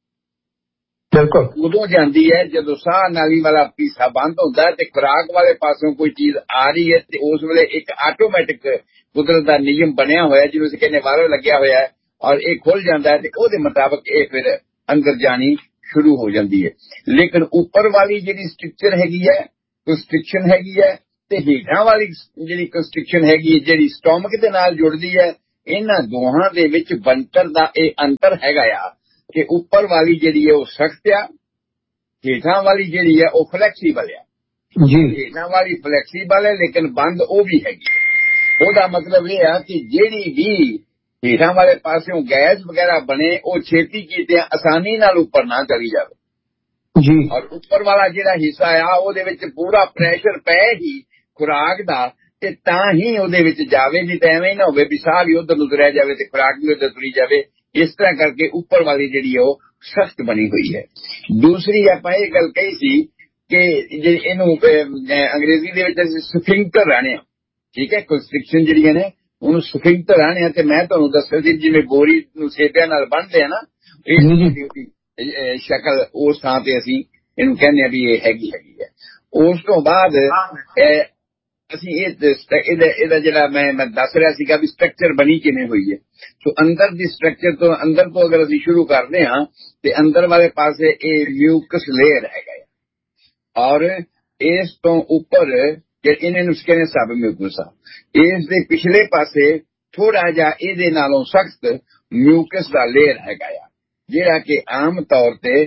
ਬਿਲਕੁਲ ਉਦੋਂ ਜਾਂਦੀ ਹੈ ਜਦੋਂ ਸਾਹ ਨਾਲੀ ਵਾਲਾ ਪੀਸਾ ਬੰਦ ਹੁੰਦਾ ਤੇ ਖੁਰਾਕ ਵਾਲੇ ਪਾਸੋਂ ਕੋਈ ਚੀਜ਼ ਆ ਰਹੀ ਹੈ, ਤੇ ਉਸ ਵੇਲੇ ਇੱਕ ਆਟੋਮੈਟਿਕ ਕੁਦਰਤ ਦਾ ਨਿਯਮ ਬਣਿਆ ਹੋਇਆ ਜਿਹਨੂੰ ਅਸੀਂ ਕਹਿੰਦੇ ਵਾਲਵ ਲੱਗਿਆ ਹੋਇਆ ਹੈ, ਔਰ ਇਹ ਖੁੱਲ ਜਾਂਦਾ ਹੈ ਤੇ ਉਹਦੇ ਮੁਤਾਬਕ ਇਹ ਫਿਰ ਅੰਦਰ ਜਾਣੀ ਸ਼ੁਰੂ ਹੋ ਜਾਂਦੀ ਹੈ। ਲੇਕਿਨ ਉੱਪਰ ਵਾਲੀ ਜਿਹੜੀ ਸਟ੍ਰਕਚਰ ਹੈਗੀ ਹੈ, ਕੰਸਟ੍ਰਿਕਸ਼ਨ ਹੈਗੀ ਹੈ, ਤੇ ਹੇਠਾਂ ਵਾਲੀ ਜਿਹੜੀ ਕੰਸਟ੍ਰਿਕਸ਼ਨ ਹੈਗੀ ਹੈ ਜਿਹੜੀ ਸਟੋਮਕ ਦੇ ਨਾਲ ਜੁੜਦੀ ਹੈ, ਇਹਨਾਂ ਦੋਹਾਂ ਦੇ ਵਿੱਚ ਬਣਤਰ ਦਾ ਇਹ ਅੰਤਰ ਹੈਗਾ ਆ ਕਿ ਉੱਪਰ ਵਾਲੀ ਜਿਹੜੀ ਹੈ ਉਹ ਸਖਤ ਆ, ਹੇਠਾਂ ਵਾਲੀ ਜਿਹੜੀ ਹੈ ਉਹ ਫਲੈਕਸੀਬਲ ਆ ਜੀ। ਹੇਠਾਂ ਵਾਲੀ ਫਲੈਕਸੀਬਲ ਹੈ ਲੇਕਿਨ ਬੰਦ ਉਹ ਵੀ ਹੈਗੀ। ਉਹਦਾ ਮਤਲਬ ਇਹ ਆ ਕਿ ਜਿਹੜੀ ਵੀ ਹੇਠਾਂ ਵਾਲੇ ਪਾਸਿਓਂ ਗੈਸ ਵਗੈਰਾ ਬਣੇ ਉਹ ਛੇਤੀ ਕੀਤੇ ਆਸਾਨੀ ਨਾਲ ਉੱਪਰ ਨਾ ਚਲੀ ਜਾਵੇ ਜੀ। ਔਰ ਉੱਪਰ ਵਾਲਾ ਜਿਹੜਾ ਹਿੱਸਾ ਆ ਉਹਦੇ ਵਿੱਚ ਪੂਰਾ ਪ੍ਰੈਸ਼ਰ ਪੈ ਹੀ ਖੁਰਾਕ ਦਾ ਤੇ ਤਾਂ ਹੀ ਉਹਦੇ ਵਿੱਚ ਜਾਵੇ, ਨਹੀਂ ਤਾਂ ਐਵੇਂ ਹੀ ਨਾ ਹੋਵੇ ਵੀ ਸਾਹ ਵੀ ਉਧਰ ਨੂੰ ਤੁਰਿਆ ਜਾਵੇ ਤੇ ਖੁਰਾਕ ਵੀ ਉਧਰ ਤੁਰੀ ਜਾਵੇ। ਇਸ ਤਰ੍ਹਾਂ ਕਰਕੇ ਉੱਪਰ ਵਾਲੀ ਜਿਹੜੀ ਹੈ ਉਹ ਸਖਤ ਬਣੀ ਹੋਈ ਹੈ। ਦੂਸਰੀ ਆਪਾਂ ਇਹ ਗੱਲ ਕਹੀ ਸੀ ਕਿ ਜੇ ਇਹਨੂੰ ਅੰਗਰੇਜ਼ੀ ਦੇ ਵਿੱਚ ਅਸੀਂ ਸਫਿੰਕਟਰ ਆਣੇ ਆ, ਠੀਕ ਹੈ, ਕੰਸਟ੍ਰਿਕਸ਼ਨ ਜਿਹੜੀਆਂ ਨੇ ਉਹਨੂੰ ਸਫਿੰਕਟਰ ਆਣੇ ਆ। ਤੇ ਮੈਂ ਤੁਹਾਨੂੰ ਦੱਸਿਆ ਸੀ ਜਿਵੇਂ ਬੋਰੀ ਨੂੰ ਸੇਪਿਆਂ ਨਾਲ ਬੰਨ੍ਹਦੇ ਆ ਨਾ, ਇਹ ਸ਼ਕਲ ਉਸ ਥਾਂ ਤੇ ਅਸੀਂ ਇਹਨੂੰ ਕਹਿੰਦੇ ਆ ਵੀ ਇਹ ਹੈਗੀ ਹੈਗੀ ਹੈ। ਉਸ ਤੋਂ ਬਾਅਦ ਅਸੀਂ ਇਹ ਇਹਦਾ ਜਿਹੜਾ ਮੈਂ ਮੈਂ ਦੱਸ ਰਿਹਾ ਸੀਗਾ ਵੀ ਸਟਰਕਚਰ ਬਣੀ ਕਿਵੇਂ ਹੋਈ ਹੈ। ਸੋ ਅੰਦਰ ਦੀ ਸਟਰਕਚਰ ਤੋਂ ਅੰਦਰ ਤੋਂ ਅਗਰ ਅਸੀਂ ਸ਼ੁਰੂ ਕਰਦੇ ਹਾਂ ਤੇ ਅੰਦਰ ਵਾਲੇ ਪਾਸੇ ਇਹ ਮਿਊਕਸ ਲੇਅਰ ਹੈਗਾ ਔਰ ਇਸ ਤੋਂ ਉੱਪਰ ਇਹਨਾਂ ਨੂੰ ਕਹਿੰਦੇ ਸਬ ਮਿਊਕਸ ਆ। ਇਸ ਦੇ ਪਿਛਲੇ ਪਾਸੇ ਥੋੜਾ ਜਿਹਾ ਇਹਦੇ ਨਾਲੋਂ ਸਖਤ ਮਿਊਕਸ ਦਾ ਲੇਅਰ ਹੈਗਾ ਆ ਜਿਹੜਾ ਕਿ ਆਮ ਤੌਰ ਤੇ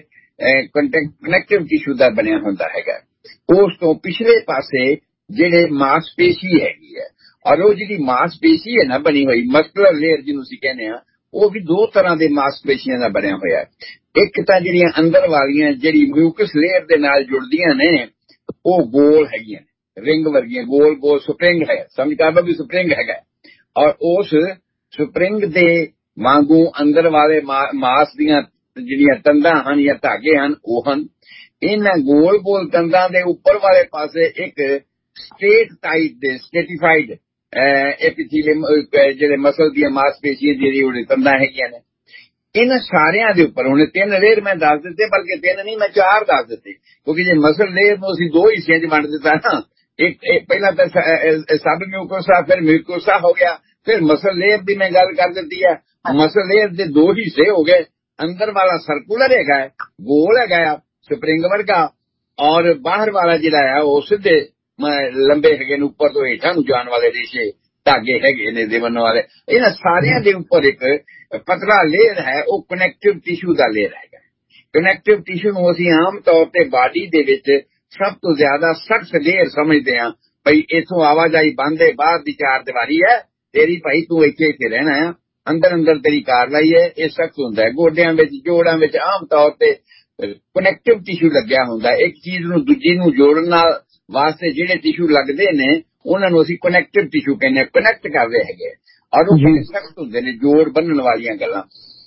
ਕਨੈਕਟਿਵ ਟਿਸ਼ੂ ਦਾ ਬਣਿਆ ਹੁੰਦਾ ਹੈਗਾ। ਉਸ ਤੋਂ ਪਿਛਲੇ ਪਾਸੇ ਜਿਹੜੇ ਮਾਸਪੇਸ਼ੀ ਹੈਗੀ ਹੈ ਔਰ ਉਹ ਜਿਹੜੀ ਮਾਸਪੇਸ਼ੀ ਹੈ ਨਾ ਬਣੀ ਹੋਈ ਮਸਕੂਲਰ ਲੇਅਰ ਜਿਹਨੂੰ ਅਸੀਂ ਕਹਿੰਦੇ ਆ, ਉਹ ਵੀ ਦੋ ਤਰ੍ਹਾਂ ਦੇ ਮਾਸਪੇਸ਼ੀਆਂ ਦਾ ਬਣਿਆ ਹੋਇਆ। ਇੱਕ ਤਾਂ ਜਿਹੜੀਆਂ ਅੰਦਰ ਵਾਲੀਆਂ ਜਿਹੜੀ ਮਿਊਕਸ ਲੇਅਰ ਦੇ ਨਾਲ ਜੁੜਦੀਆਂ ਨੇ ਉਹ ਗੋਲ ਹੈਗੀਆਂ ਨੇ, ਰਿੰਗ ਵਰਗੀਆਂ ਗੋਲ ਗੋਲ ਸਪਰਿੰਗ ਹੈ, ਸਮਝ ਕਰਦਾ ਵੀ ਸਪਰਿੰਗ ਹੈਗਾ। ਔਰ ਉਸ ਸਪਰਿੰਗ ਦੇ ਵਾਂਗੂ ਅੰਦਰ ਵਾਲੇ ਮਾਸ ਦੀਆਂ ਜਿਹੜੀਆਂ ਤੰਦਾਂ ਹਨ ਜਾਂ ਧਾਗੇ ਹਨ ਉਹ ਹਨ। ਇਹਨਾਂ ਗੋਲ ਗੋਲ ਤੰਦਾਂ ਦੇ ਉੱਪਰ ਵਾਲੇ ਪਾਸੇ ਇੱਕ ਸਟੇਟ ਟਾਈਪ ਦੇ ਸਟੇਟੀਫਾਈਡ ਐਪੀਥੀਲੀਅਮ ਜਿਹੜੇ ਮਸਲ ਦੀਆਂ ਮਾਸਪੇਸ਼ੀਆਂ ਜਿਹੜੀ ਉਹਦੇ ਤੰਦਾਂ ਹੈਗੀਆਂ ਨੇ। ਇਹਨਾਂ ਸਾਰਿਆਂ ਦੇ ਉੱਪਰ ਹੁਣ ਤਿੰਨ ਲੇਅਰ ਮੈਂ ਦੱਸ ਦਿੱਤੇ, ਬਲਕਿ ਤਿੰਨ ਨਹੀਂ ਮੈਂ ਚਾਰ ਦੱਸ ਦਿੱਤੇ, ਕਿਉਂਕਿ ਜੇ ਮਸਲ ਲੇਅਰ ਨੂੰ ਅਸੀਂ ਦੋ ਹਿੱਸਿਆਂ 'ਚ ਵੰਡ ਦਿੱਤਾ ਨਾ, ਇੱਕ ਪਹਿਲਾਂ ਤਾਂ ਸਬ ਮਿਊਕੋਸਾ ਫਿਰ ਮਿਊਕੋਸਾ ਹੋ ਗਿਆ, ਫਿਰ ਮਸਲ ਲੇਅਰ ਦੀ ਮੈਂ ਗੱਲ ਕਰ ਦਿੱਤੀ ਹੈ। ਮਸਲ ਲੇਅਰ ਦੇ ਦੋ ਹਿੱਸੇ ਹੋ ਗਏ, ਅੰਦਰ ਵਾਲਾ ਸਰਕੂਲਰ ਹੈਗਾ ਹੈ, ਗੋਲ ਹੈਗਾ ਆ ਸਪਰਿੰਗ ਵਰਗਾ, ਔਰ ਬਾਹਰ ਵਾਲਾ ਜਿਹੜਾ ਆ ਉਹ ਸਿੱਧੇ ਲੰਬੇ ਹੈਗੇ ਨੇ, ਉੱਪਰ ਤੋਂ ਹੇਠਾਂ ਨੂੰ ਜਾਣ ਵਾਲੇ ਰੇਸ਼ੇ ਧਾਗੇ ਹੈਗੇ ਨੇ ਦੇਵਨ ਵਾਲੇ। ਇਹਨਾਂ ਸਾਰਿਆਂ ਦੇ ਉੱਪਰ ਇੱਕ ਪਤਲਾ ਲੇਅਰ ਹੈ, ਉਹ ਕਨੈਕਟਿਵ ਟਿਸ਼ੂ ਦਾ ਲੇਅਰ ਹੈਗਾ। ਕਨੈਕਟਿਵ ਟਿਸ਼ੂ ਨੂੰ ਅਸੀਂ ਆਮ ਤੌਰ ਤੇ ਬਾਡੀ ਦੇ ਵਿੱਚ ਸਭ ਤੋਂ ਜ਼ਿਆਦਾ ਸਖਤ ਲੇਅਰ ਸਮਝਦੇ ਹਾਂ। ਭਾਈ ਇੱਥੋਂ ਆਵਾਜਾਈ ਬੰਦ ਹੈ, ਬਾਹਰ ਦੀ ਚਾਰ ਦੀਵਾਰੀ ਹੈ ਤੇਰੀ, ਭਾਈ ਤੂੰ ਇੱਥੇ ਇੱਥੇ ਰਹਿਣਾ ਆ, ਅੰਦਰ ਅੰਦਰ ਤੇਰੀ ਕਾਰਵਾਈ ਹੈ, ਇਹ ਸਖਤ ਹੁੰਦਾ ਹੈ। ਗੋਡਿਆਂ ਵਿੱਚ ਜੋੜਾਂ ਵਿੱਚ ਆਮ ਤੌਰ ਤੇ ਕਨੈਕਟਿਵ ਟਿਸ਼ੂ ਲੱਗਿਆ ਹੁੰਦਾ। ਇੱਕ ਚੀਜ਼ ਨੂੰ ਦੂਜੀ ਨੂੰ ਜੋੜਨ ਨਾਲ ਵਾਸਤੇ ਜਿਹੜੇ ਟਿਸ਼ੂ ਲੱਗਦੇ ਨੇ ਉਹਨਾਂ ਨੂੰ ਅਸੀਂ ਕਨੈਕਟਿਵ ਟਿਸ਼ੂ ਕਹਿੰਦੇ, ਕਨੈਕਟ ਕਰਦੇ ਹੈਗੇ, ਔਰ ਉਹ ਬੜੇ ਸਖਤ ਹੁੰਦੇ ਨੇ, ਜੋੜ ਬੰਨਣ ਵਾਲੀਆਂ ਗੱਲਾਂ।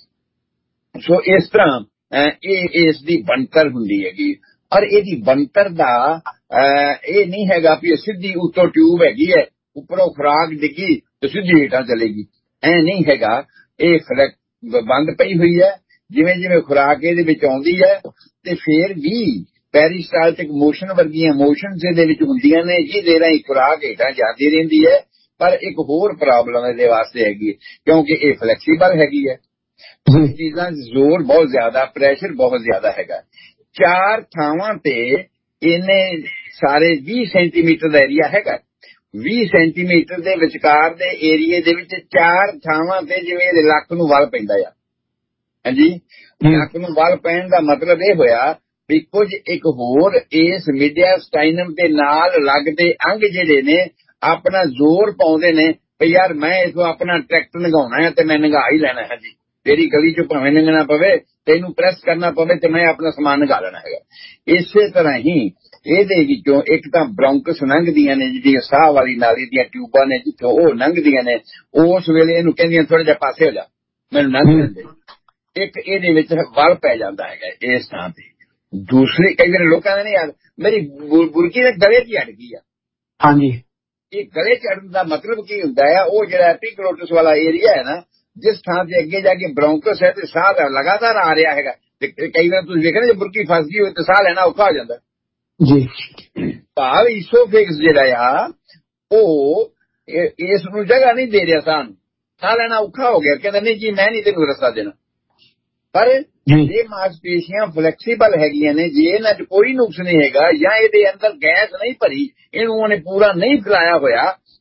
ਸੋ ਇਸ ਤਰ੍ਹਾਂ ਇਹ ਇਸ ਦੀ ਬਣਤਰ ਹੁੰਦੀ ਹੈਗੀ। ਔਰ ਇਹਦੀ ਬਣਤਰ ਦਾ ਇਹ ਨਹੀਂ ਹੈਗਾ ਵੀ ਸਿੱਧੀ ਉੱਤੋਂ ਟਿਊਬ ਹੈਗੀ ਹੈ, ਉੱਪਰੋਂ ਖੁਰਾਕ ਡਿੱਗੀ ਤੇ ਸਿੱਧੀ ਹੇਠਾਂ ਚਲੇਗੀ, ਐ ਨਹੀਂ ਹੈਗਾ। ਇਹ ਫਲੈਕ ਬੰਦ ਪਈ ਹੋਈ ਹੈ, ਜਿਵੇਂ ਜਿਵੇਂ ਖੁਰਾਕ ਇਹਦੇ ਵਿੱਚ ਆਉਂਦੀ ਹੈ ਤੇ ਫੇਰ ਵੀ ਪੈਰੀਸਟਾਲਟਿਕ ਮੋਸ਼ਨ ਵਰਗੀਆਂ ਮੋਸ਼ਨਸ ਇਹਦੇ ਵਿੱਚ ਹੁੰਦੀਆਂ ਨੇ ਜਿਹਦੇ ਰਾਹੀਂ ਖੁਰਾਕ ਹੇਠਾਂ ਜਾਂਦੀ ਰਹਿੰਦੀ ਹੈ। ਪਰ ਇੱਕ ਹੋਰ ਪ੍ਰੋਬਲਮ ਇਹਦੇ ਵਾਸਤੇ ਹੈਗੀ ਕਿਉਂਕਿ ਇਹ ਫਲੈਕਸੀਬਲ ਹੈਗੀ ਹੈ, ਚੀਜ਼ਾਂ ਜ਼ੋਰ ਬਹੁਤ ਜ਼ਿਆਦਾ, ਪ੍ਰੈਸ਼ਰ ਬਹੁਤ ਜ਼ਿਆਦਾ ਹੈਗਾ। ਚਾਰ ਥਾਵਾਂ ਤੇ ਇਹਨੇ ਸਾਰੇ ਵੀਹ ਸੈਂਟੀਮੀਟਰ ਦਾ ਏਰੀਆ ਹੈਗਾ। ਵੀਹ ਸੈਂਟੀਮੀਟਰ ਦੇ ਵਿਚਕਾਰ ਦੇ ਏਰੀਏ ਦੇ ਵਿੱਚ ਚਾਰ ਥਾਵਾਂ ਤੇ ਜਿਵੇਂ ਇਹਦੇ ਲੱਕ ਨੂੰ ਵੱਲ ਪੈਂਦਾ ਆ। ਹਾਂਜੀ, ਲੱਕ ਨੂੰ ਵੱਲ ਪੈਣ ਦਾ ਮਤਲਬ ਇਹ ਹੋਇਆ ਵੀ ਕੁਝ ਇੱਕ ਹੋਰ ਇਸ ਮੀਡੀਆਸਟਾਈਨਮ ਦੇ ਨਾਲ ਲੱਗਦੇ ਅੰਗ ਜਿਹੜੇ ਨੇ ਆਪਣਾ ਜ਼ੋਰ ਪਾਉਂਦੇ ਨੇ ਵੀ ਯਾਰ ਮੈਂ ਇਥੋਂ ਆਪਣਾ ਟਰੈਕਟਰ ਲੰਘਾਉਣਾ ਹੈ ਤੇ ਮੈਂ ਲੰਘਾ ਹੀ ਲੈਣਾ ਹੈ ਜੀ, ਤੇਰੀ ਗਲੀ ਚ ਭਾਵੇਂ ਲੰਘਣਾ ਪਵੇ, ਤੈਨੂੰ ਪ੍ਰੈਸ ਕਰਨਾ ਪਵੇ ਤੇ ਮੈਂ ਆਪਣਾ ਸਮਾਨ ਲੰਘਾ ਲੈਣਾ ਹੈਗਾ। ਇਸੇ ਤਰ੍ਹਾਂ ਹੀ ਇਹਦੇ ਵਿੱਚੋਂ ਇੱਕ ਤਾਂ ਬ੍ਰੌਂਕਸ ਲੰਘਦੀਆਂ ਨੇ ਜਿਹੜੀਆਂ ਸਾਹ ਵਾਲੀ ਨਾਲੀ ਦੀਆਂ ਟਿਊਬਾਂ ਨੇ, ਜਿੱਥੋਂ ਉਹ ਲੰਘਦੀਆਂ ਨੇ ਉਸ ਵੇਲੇ ਇਹਨੂੰ ਕਹਿੰਦੀਆਂ ਥੋੜਾ ਜਿਹਾ ਪਾਸੇ ਹੋ ਜਾ, ਮੈਨੂੰ ਲੰਘ ਜਾਂਦੇ। ਇੱਕ ਇਹਦੇ ਵਿੱਚ ਵਲ ਪੈ ਜਾਂਦਾ ਹੈਗਾ ਇਸ ਥਾਂ ਤੇ। ਦੂਸਰੀ ਕਈ ਵਾਰ ਲੋਕਾਂ ਨੇ ਨਹੀਂ ਯਾਰ ਮੇਰੀ ਬੁਰਕੀ ਦੇ ਗਲੇ 'ਚ ਅੜ ਗਈ ਆ। ਹਾਂਜੀ, ਇਹ ਗਲੇ 'ਚ ਅੜਨ ਦਾ ਮਤਲਬ ਕੀ ਹੁੰਦਾ ਹੈ? ਉਹ ਜਿਹੜਾ ਐਪੀਗਲੋਟਸ ਵਾਲਾ ਏਰੀਆ ਹੈ ਨਾ, ਜਿਸ ਥਾਂ ਤੇ ਅੱਗੇ ਜਾ ਕੇ ਬ੍ਰੌਂਕਸ ਹੈ ਤੇ ਸਾਹ ਲਗਾਤਾਰ ਆ ਰਿਹਾ ਹੈਗਾ, ਤੇ ਕਈ ਵਾਰ ਤੁਸੀਂ ਵੇਖਿਆ ਜੇ ਬੁਰਕੀ ਫਸ ਗਈ ਹੋਵੇ ਤੇ ਸਾਹ ਲੈਣਾ ਔਖਾ ਹੋ ਜਾਂਦਾ ਜੀ। ਭਾਵ ਈਸੋਫੇਗਸ ਜਿਹੜਾ ਆ ਉਹ ਇਸ ਨੂੰ ਜਗ੍ਹਾ ਨਹੀਂ ਦੇ ਰਿਹਾ, ਸਾਹ ਨੂੰ ਸਾਹ ਲੈਣਾ ਔਖਾ ਹੋ ਗਿਆ, ਕਹਿੰਦਾ ਨਹੀਂ ਜੀ ਮੈਂ ਨਹੀਂ ਤੈਨੂੰ ਰਸਤਾ ਦੇਣਾ। ਪਰ ਇਹ ਮਾਸਪੇਸ਼ੀਆਂ ਫਲੈਕਸੀਬਲ ਹੈਗੀਆਂ ਨੇ, ਜੇ ਇਹਨਾਂ 'ਚ ਕੋਈ ਨੁਕਸ ਨਹੀਂ ਹੈਗਾ ਜਾਂ ਇਹਦੇ ਅੰਦਰ ਗੈਸ ਨਹੀਂ ਭਰੀ, ਇਹਨੂੰ ਉਹਨੇ ਪੂਰਾ ਨਹੀਂ ਫੈਲਾਇਆ ਹੋਇਆ,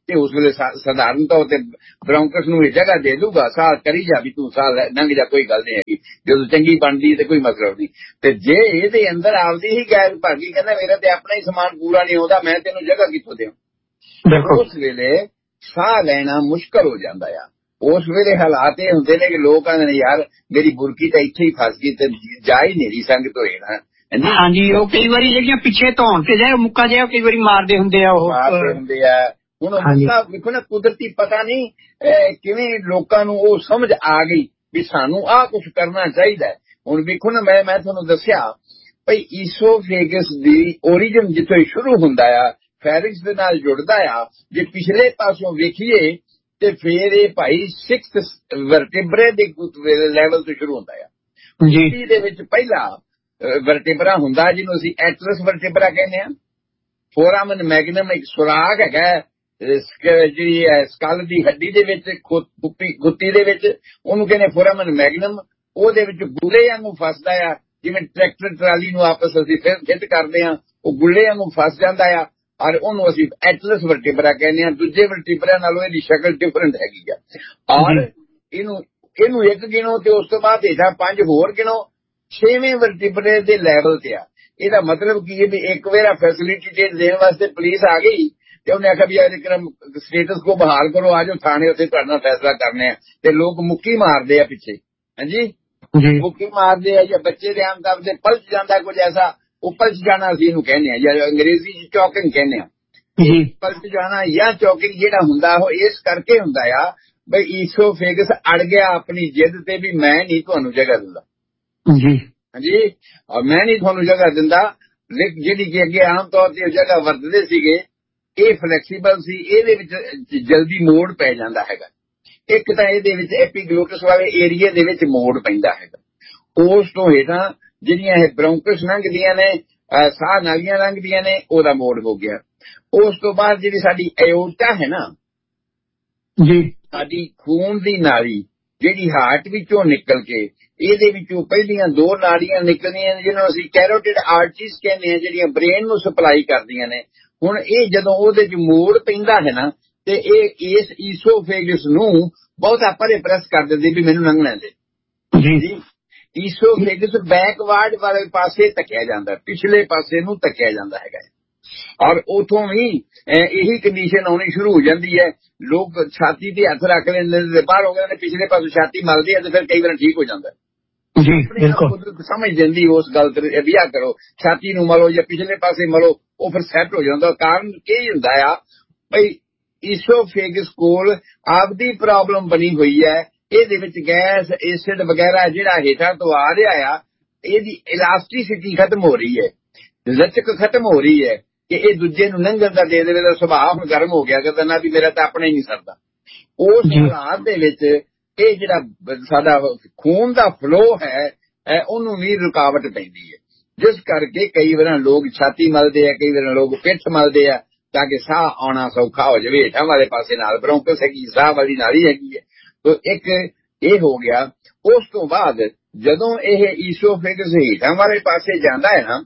ਤੇ ਉਸ ਵੇਲੇ ਸਧਾਰਨ ਤੌਰ ਤੇ ਬ੍ਰੌਂਕਸ ਨੂੰ ਇਹ ਜਗ੍ਹਾ ਦੇ ਦੂਗਾ, ਸਾਹ ਕਰੀ ਜਾ ਵੀ ਤੂੰ ਸਾਹ ਲੰਘ ਜਾ, ਕੋਈ ਗੱਲ ਨਹੀਂ ਹੈਗੀ, ਜਦੋਂ ਚੰਗੀ ਬਣਦੀ ਤੇ ਕੋਈ ਮਤਲਬ ਨਹੀਂ। ਤੇ ਜੇ ਇਹਦੇ ਅੰਦਰ ਆਪਦੀ ਹੀ ਗੈਰ ਭਾਗੀ ਕਹਿੰਦਾ ਮੇਰਾ ਤੇ ਆਪਣਾ ਹੀ ਸਮਾਨ ਪੂਰਾ ਨਹੀਂ ਆਉਂਦਾ, ਮੈਂ ਤੈਨੂੰ ਜਗ੍ਹਾ ਕਿੱਥੋਂ ਦਿਆਂ, ਉਸ ਵੇਲੇ ਸਾਹ ਲੈਣਾ ਮੁਸ਼ਕਲ ਹੋ ਜਾਂਦਾ ਆ। ਉਸ ਵੇਲੇ ਹਾਲਾਤ ਇਹ ਹੁੰਦੇ ਨੇ ਕਿ ਲੋਕ ਕਹਿੰਦੇ ਨੇ ਯਾਰ ਮੇਰੀ ਬੁਰਕੀ ਤਾਂ ਇੱਥੇ ਹੀ ਫਸ ਗਈ ਤੇ ਜਾ ਹੀ ਨਹੀਂ ਰਹੀ ਸੰਗਤ ਹੋਏ ਨਾ। ਹਾਂਜੀ, ਉਹ ਕਈ ਵਾਰੀ ਜਿਹੜੀਆਂ ਪਿੱਛੇ ਧੌਣ ਤੇ ਜਾਏ ਮੁੱਕਾ ਜਿਹਾ ਕਈ ਵਾਰੀ ਮਾਰਦੇ ਹੁੰਦੇ ਆ, ਉਹ ਮਾਰਦੇ ਹੁੰਦੇ ਆ। ਹੁਣ ਮੁੱਕਾ ਵੇਖੋ ਨਾ, ਕੁਦਰਤੀ ਪਤਾ ਨਹੀਂ ਕਿਵੇਂ ਲੋਕਾਂ ਨੂੰ ਉਹ ਸਮਝ ਆ ਗਈ ਵੀ ਸਾਨੂੰ ਆਹ ਕੁਛ ਕਰਨਾ ਚਾਹੀਦਾ। ਹੁਣ ਵੇਖੋ ਨਾ, ਮੈਂ ਮੈਂ ਤੁਹਾਨੂੰ ਦੱਸਿਆ ਭਈ ਈਸੋਫੇਗਸ ਦੀ ਓਰੀਜਨ ਜਿੱਥੋਂ ਸ਼ੁਰੂ ਹੁੰਦਾ ਆ, ਫੈਰਿੰਕਸ ਦੇ ਨਾਲ ਜੁੜਦਾ ਆ। ਜੇ ਪਿਛਲੇ ਪਾਸੋਂ ਵੇਖੀਏ ਤੇ ਫੇਰ ਇਹ ਭਾਈ ਸਿਕਸਥ ਵਰਟੇਬਰੇ ਦੇ ਲੈਵਲ ਤੋਂ ਸ਼ੁਰੂ ਹੁੰਦਾ ਆ ਜੀ। ਦੇ ਵਿੱਚ ਪਹਿਲਾ ਵਰਟੇਬਰਾ ਹੁੰਦਾ ਜਿਹਨੂੰ ਅਸੀਂ ਐਟਲਸ ਵਰਟੇਬਰਾ ਕਹਿੰਦੇ ਆ। ਫੋਰਾਮਨ ਮੈਗਨਮ ਇੱਕ ਸੁਰਾਖ ਹੈਗਾ ਜਿਹੜੀ ਸਕਲ ਦੀ ਹੱਡੀ ਦੇ ਵਿੱਚ, ਗੁੱਤੀ ਦੇ ਵਿੱਚ, ਉਹਨੂੰ ਕਹਿੰਦੇ ਫੋਰਾਮਨ ਮੈਗਨਮ। ਉਹਦੇ ਵਿੱਚ ਗੁੱਲੇ ਵਾਂਗੂ ਫਸਦਾ ਆ, ਜਿਵੇਂ ਟਰੈਕਟਰ ਟਰਾਲੀ ਨੂੰ ਆਪਸ ਅਸੀਂ ਫਿਰ ਫਿੱਟ ਕਰਦੇ ਆ, ਉਹ ਗੁੱਲੇ ਵਾਂਗੂ ਫਸ ਜਾਂਦਾ ਆ, ਔਰ ਉਹਨੂੰ ਅਸੀਂ ਐਟਲਸ ਵਰਟੇਬਰਾ ਕਹਿੰਦੇ ਆ। ਦੂਜੇ ਵਰਟੇਬਰਾ ਨਾਲੋਂ ਇਹਦੀ ਸ਼ਕਲ ਡਿਫਰੈਂਟ ਹੈਗੀ ਆ। ਔਰ ਇਹਨੂੰ ਇਹਨੂੰ ਇੱਕ ਗਿਣੋ ਤੇ ਉਸ ਤੋਂ ਬਾਅਦ ਹੇਠਾਂ ਪੰਜ ਹੋਰ ਗਿਣੋ, ਛੇਵੇਂ ਵਰਟੇਬਰੇ ਦੇ ਲੈਵਲ ਤੇ ਆ। ਇਹਦਾ ਮਤਲਬ ਕੀ ਹੈ ਵੀ ਇੱਕ ਵਾਰ ਫੈਸਿਲਿਟੀ ਦੇਣ ਵਾਸਤੇ ਪੁਲਿਸ ਆ ਗਈ ਤੇ ਉਹਨੇ ਆਖਿਆ ਵੀ ਇਹ ਸਟੇਟਸ ਕੋ ਬਹਾਲ ਕਰੋ, ਆ ਜਾਓ ਥਾਣੇ, ਉੱਥੇ ਤੁਹਾਡੇ ਨਾਲ ਫੈਸਲਾ ਕਰਨੇ ਆ। ਤੇ ਲੋਕ ਮੁੱਕੀ ਮਾਰਦੇ ਆ ਪਿੱਛੇ, ਹਾਂਜੀ ਮੁੱਕੀ ਮਾਰਦੇ ਆ, ਜਾਂ ਬੱਚੇ ਦੇ ਆਮ ਤੌਰ ਤੇ ਪਲਚ ਜਾਂਦਾ ਕੁਝ ਐਸਾ, ਉਹ ਪਲਚ ਜਾਣਾ ਅਸੀਂ ਇਹਨੂੰ ਕਹਿੰਦੇ ਆ, ਜਾਂ ਅੰਗਰੇਜ਼ੀ ਚ ਚੌਕਿੰਗ ਕਹਿੰਦੇ ਆ। ਪਲਚ ਜਾਣਾ ਜਾਂ ਚੌਕਿੰਗ ਜਿਹੜਾ ਹੁੰਦਾ ਉਹ ਇਸ ਕਰਕੇ ਹੁੰਦਾ ਆ ਬਈ ਈਸੋਫੇਗਸ ਅੜ ਗਿਆ ਆਪਣੀ ਜਿੱਦ ਤੇ ਵੀ ਮੈਂ ਨਹੀਂ ਤੁਹਾਨੂੰ ਜਗ੍ਹਾ ਦਿੰਦਾ ਜੀ, ਹਾਂਜੀ, ਔਰ ਮੈਂ ਨਹੀਂ ਤੁਹਾਨੂੰ ਜਗ੍ਹਾ ਦਿੰਦਾ। ਜਿਹੜੀ ਕਿ ਅੱਗੇ ਆਮ ਤੌਰ ਤੇ ਜਗ੍ਹਾ ਵਰਤਦੇ ਸੀਗੇ, ਇਹ ਫਲੈਕਸੀਬਲ ਸੀ, ਇਹਦੇ ਵਿੱਚ ਜਲਦੀ ਮੋੜ ਪੈ ਜਾਂਦਾ ਹੈਗਾ। ਇੱਕ ਤਾਂ ਇਹਦੇ ਵਿੱਚ ਐਪੀਗਲੋਟਸ ਵਾਲੇ ਏਰੀਏ ਦੇ ਵਿੱਚ ਮੋੜ ਪੈਂਦਾ ਹੈਗਾ। ਉਸ ਤੋਂ ਹੇਠਾਂ ਜਿਹੜੀਆਂ ਇਹ ਬ੍ਰੌਂਕਸ ਲੰਘਦੀਆਂ ਨੇ, ਸਾਹ ਨਾਲੀਆਂ ਲੰਘਦੀਆਂ ਨੇ, ਉਹਦਾ ਮੋੜ ਹੋ ਗਿਆ। ਉਸ ਤੋਂ ਬਾਅਦ ਜਿਹੜੀ ਸਾਡੀ ਐਓਰਟਾ ਹੈ ਨਾ ਜੀ, ਸਾਡੀ ਖੂਨ ਦੀ ਨਾਲੀ ਜਿਹੜੀ ਹਾਰਟ ਵਿੱਚੋਂ ਨਿਕਲ ਕੇ, ਇਹਦੇ ਵਿੱਚੋਂ ਪਹਿਲੀਆਂ ਦੋ ਨਾੜੀਆਂ ਨਿਕਲਦੀਆਂ ਨੇ ਜਿਹਨਾਂ ਨੂੰ ਅਸੀਂ ਕੈਰੋਟਿਡ ਆਰਟਰੀਜ਼ ਕਹਿੰਦੇ ਆ, ਜਿਹੜੀਆਂ ਬ੍ਰੇਨ ਨੂੰ ਸਪਲਾਈ ਕਰਦੀਆਂ ਨੇ। ਹੁਣ ਇਹ ਜਦੋਂ ਉਹਦੇ ਚ ਮੋੜ ਪੈਂਦਾ ਹੈ ਨਾ, ਤੇ ਇਹ ਇਸ ਈਸੋਫੇਗਸ ਨੂੰ ਬਹੁਤਾ ਪਰੇ ਪ੍ਰੈਸ ਕਰ ਦਿੰਦੇ ਵੀ ਮੈਨੂੰ ਲੰਘਣਾ ਦੇ ਜੀ। ਈਸੋਫੇਗਸ ਬੈਕਵਰਡ ਵਾਲੇ ਪਾਸੇ ਧੱਕਿਆ ਜਾਂਦਾ, ਪਿਛਲੇ ਪਾਸੇ ਨੂੰ ਧੱਕਿਆ ਜਾਂਦਾ ਹੈਗਾ। ਔਰ ਉਥੋਂ ਵੀ ਇਹੀ ਕੰਡੀਸ਼ਨ ਆਉਣੀ ਸ਼ੁਰੂ ਹੋ ਜਾਂਦੀ ਹੈ। ਲੋਕ ਛਾਤੀ ਤੇ ਹੱਥ ਰੱਖ ਲੈਂਦੇ ਨੇ, ਬਾਹਰ ਹੋ ਗਏ ਪਿਛਲੇ ਪਾਸੋਂ ਛਾਤੀ ਮਲਦੇ ਆ ਤੇ ਫਿਰ ਕਈ ਵਾਰ ਠੀਕ ਹੋ ਜਾਂਦਾ ਜੀ। ਬਿਲਕੁਲ ਸਮਝ ਜਾਂਦੀ ਉਸ ਗੱਲ ਤੇ, ਵਿਆਹ ਕਰੋ ਛਾਤੀ ਨੂੰ ਮਲੋ ਜਾਂ ਪਿਛਲੇ ਪਾਸੇ ਮਲੋ, ਉਹ ਫਿਰ ਸੈੱਟ ਹੋ ਜਾਂਦਾ। ਕਾਰਨ ਕੀ ਹੁੰਦਾ ਆ ਬਈ ਈਸੋਫੇਗਸ ਕੋਲ ਆਪਦੀ ਪ੍ਰੋਬਲਮ ਬਣੀ ਹੋਈ ਹੈ। ਇਹਦੇ ਵਿੱਚ ਗੈਸ, ਐਸਿਡ ਵਗੈਰਾ ਜਿਹੜਾ ਹੇਠਾਂ ਤੋਂ ਆ ਰਿਹਾ ਆ, ਇਹਦੀ ਇਲਾਸਟਿਸਿਟੀ ਖਤਮ ਹੋ ਰਹੀ ਹੈ, ਲਚਕ ਖਤਮ ਹੋ ਰਹੀ ਹੈ ਕਿ ਇਹ ਦੂਜੇ ਨੂੰ ਲੰਘਣ ਦਾ ਦੇ ਦੇਵੇ ਦਾ ਸੁਭਾਅ ਹੁਣ ਗਰਮ ਹੋ ਗਿਆ, ਕਹਿੰਦਾ ਨਾ ਵੀ ਮੇਰਾ ਤਾਂ ਆਪਣਾ ਹੀ ਨਹੀਂ ਸਰਦਾ। ਉਸ ਹਾਲਾਤ ਦੇ ਵਿੱਚ ਇਹ ਜਿਹੜਾ ਸਾਡਾ ਖੂਨ ਦਾ ਫਲੋ ਹੈ ਉਹਨੂੰ ਵੀ ਰੁਕਾਵਟ ਪੈਂਦੀ ਹੈ, ਜਿਸ ਕਰਕੇ ਕਈ ਵਾਰ ਲੋਕ ਛਾਤੀ ਮਲਦੇ ਆ, ਕਈ ਵਾਰ ਲੋਕ ਪਿੱਠ ਮਲਦੇ ਆ ਤਾਂ ਕਿ ਸਾਹ ਆਉਣਾ ਸੌਖਾ ਹੋ ਜਾਵੇ। ਹੇਠਾਂ ਵਾਲੇ ਪਾਸੇ ਨਾਲ ਬ੍ਰੌਂਕਸ ਹੈਗੀ, ਸਾਹ ਵਾਲੀ ਨਾਲੀ ਹੈਗੀ ਹੈ। ਤੋ ਇੱਕ ਇਹ ਹੋ ਗਿਆ। ਉਸ ਤੋਂ ਬਾਅਦ ਜਦੋਂ ਇਹ ਈਸੋਫੇਗਸ ਹੇਠਾਂ ਵਾਲੇ ਪਾਸੇ ਜਾਂਦਾ ਹੈ ਨਾ,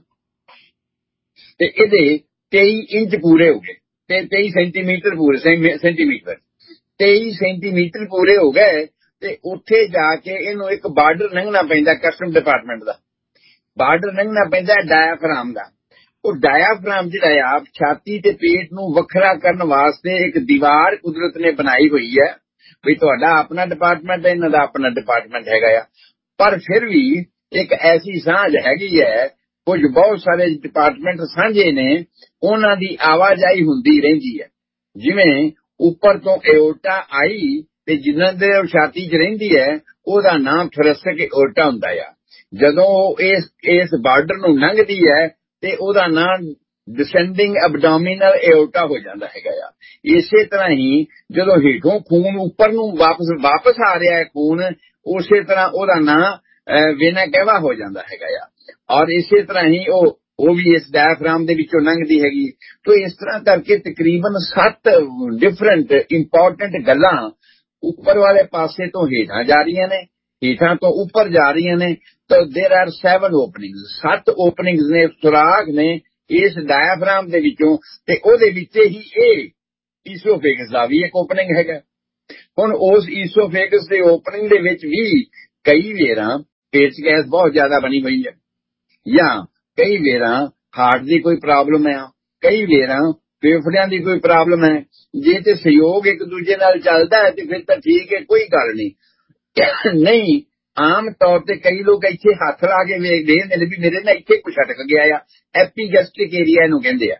ਤੇ ਇਹਦੇ ਤੇਈ ਇੰਚ ਪੂਰੇ ਹੋ ਗਏ, ਤੇ ਤੇਈ ਸੈਂਟੀਮੀਟਰ ਪੂਰੇ ਸੈਂਟੀਮੀਟਰ ਤੇਈ ਸੈਂਟੀਮੀਟਰ ਪੂਰੇ ਹੋ ਗਏ। ਤੇ ਉੱਥੇ ਜਾ ਕੇ ਇਹਨੂੰ ਇੱਕ ਬਾਰਡਰ ਲੰਘਣਾ ਪੈਂਦਾ, ਕਸਟਮ ਡਿਪਾਰਟਮੈਂਟ ਦਾ ਬਾਰਡਰ ਲੰਘਣਾ ਪੈਂਦਾ ਡਾਇਆਫਰਾਮ ਦਾ। ਉਹ ਡਾਇਆਫਰਾਮ ਜਿਹੜਾ ਆ ਛਾਤੀ ਤੇ ਪੇਟ ਨੂੰ ਵੱਖਰਾ ਕਰਨ ਵਾਸਤੇ ਇੱਕ ਦੀਵਾਰ ਕੁਦਰਤ ਨੇ ਬਣਾਈ ਹੋਈ ਹੈ ਵੀ ਤੁਹਾਡਾ ਆਪਣਾ ਡਿਪਾਰਟਮੈਂਟ ਹੈ, ਇਹਨਾਂ ਦਾ ਆਪਣਾ ਡਿਪਾਰਟਮੈਂਟ ਹੈਗਾ ਆ। ਪਰ ਫਿਰ ਵੀ ਇੱਕ ਐਸੀ ਸਾਂਝ ਹੈਗੀ ਹੈ, ਕੁਝ ਬਹੁਤ ਸਾਰੇ ਡਿਪਾਰਟਮੈਂਟ ਸਾਂਝੇ ਨੇ, ਉਹਨਾਂ ਦੀ ਆਵਾਜਾਈ ਹੁੰਦੀ ਰਹਿੰਦੀ ਹੈ। ਜਿਵੇਂ ਉੱਪਰ ਤੋਂ ਐਓਰਟਾ ਆਈ ਤੇ ਜਿਨ੍ਹਾਂ ਦੇ ਛਾਤੀ 'ਚ ਰਹਿੰਦੀ ਹੈ ਉਹਦਾ ਨਾਮ ਥੋਰੈਸਿਕ ਐਓਰਟਾ ਹੁੰਦਾ ਆ। ਜਦੋਂ ਉਹ ਇਸ ਇਸ ਬਾਰਡਰ ਨੂੰ ਲੰਘਦੀ ਹੈ ਤੇ ਉਹਦਾ ਨਾਮ ਡਿਸੈਂਡਿੰਗ ਐਬਡੋਮੀਨਲ ਐਓਰਟਾ ਹੋ ਜਾਂਦਾ ਹੈਗਾ ਆ। ਇਸੇ ਤਰ੍ਹਾਂ ਹੀ ਜਦੋਂ ਹੇਠੋਂ ਖੂਨ ਉੱਪਰ ਨੂੰ ਵਾਪਸ ਵਾਪਸ ਆ ਰਿਹਾ ਹੈ ਖੂਨ, ਉਸੇ ਤਰ੍ਹਾਂ ਉਹਦਾ ਨਾਮ ਵੇਨਾ ਕੈਵਾ ਹੋ ਜਾਂਦਾ ਹੈਗਾ ਆ। ਔਰ ਇਸੇ ਤਰ੍ਹਾਂ ਹੀ ਉਹ ਉਹ ਵੀ ਇਸ ਡਾਇਆਫਰਾਮ ਦੇ ਵਿੱਚੋਂ ਲੰਘਦੀ ਹੈਗੀ। ਤੋ ਇਸ ਤਰ੍ਹਾਂ ਕਰਕੇ ਤਕਰੀਬਨ ਸੱਤ ਡਿਫਰੈਂਟ ਇੰਪੋਰਟੈਂਟ ਗੱਲਾਂ ਉੱਪਰ ਵਾਲੇ ਪਾਸੇ ਤੋਂ ਹੇਠਾਂ ਜਾ ਰਹੀਆਂ ਨੇ, ਹੇਠਾਂ ਤੋਂ ਉੱਪਰ ਜਾ ਰਹੀਆਂ ਨੇ। ਤਾਂ ਦੇਰ ਆਰ ਸੈਵਨ ਓਪਨਿੰਗਸ, ਸੱਤ ਓਪਨਿੰਗਸ ਨੇ, ਸੁਰਾਖ ਨੇ ਇਸ ਡਾਇਆਫਰਾਮ ਦੇ ਵਿੱਚੋਂ, ਤੇ ਉਹਦੇ ਵਿੱਚ ਹੀ ਇਹ ਈਸੋਫੇਗਸ ਦਾ ਵੀ ਇੱਕ ਓਪਨਿੰਗ ਹੈਗਾ। ਹੁਣ ਉਸ ਈਸੋਫੇਗਸ ਦੇ ਓਪਨਿੰਗ ਦੇ ਵਿੱਚ ਵੀ ਕਈ ਵੇਰਾਂ ਪੇਟ 'ਚ ਗੈਸ ਬਹੁਤ ਜ਼ਿਆਦਾ ਬਣੀ ਹੋਈ ਹੈ, ਜਾਂ ਕਈ ਵੇਰਾਂ ਹਾਰਟ ਦੀ ਕੋਈ ਪ੍ਰੋਬਲਮ ਹੈ, ਕਈ ਵੇਰਾਂ ਫੇਫੜਿਆਂ ਦੀ ਕੋਈ ਪ੍ਰੋਬਲਮ ਹੈ। ਜੇ ਤੇ ਸਹਿਯੋਗ ਇੱਕ ਦੂਜੇ ਨਾਲ ਚੱਲਦਾ ਹੈ ਤੇ ਫਿਰ ਤਾਂ ਠੀਕ ਹੈ, ਕੋਈ ਗੱਲ ਨਹੀਂ। ਨਹੀਂ, ਆਮ ਤੌਰ ਤੇ ਕਈ ਲੋਕ ਇੱਥੇ ਹੱਥ ਲਾ ਕੇ ਵੇਖਦੇ ਨੇ ਵੀ ਮੇਰੇ ਨਾਲ ਇੱਥੇ ਕੁਛ ਅਟਕ ਗਿਆ ਆ, ਐਪੀਗੈਸਟ੍ਰਿਕ ਏਰੀਆ ਇਹਨੂੰ ਕਹਿੰਦੇ ਆ,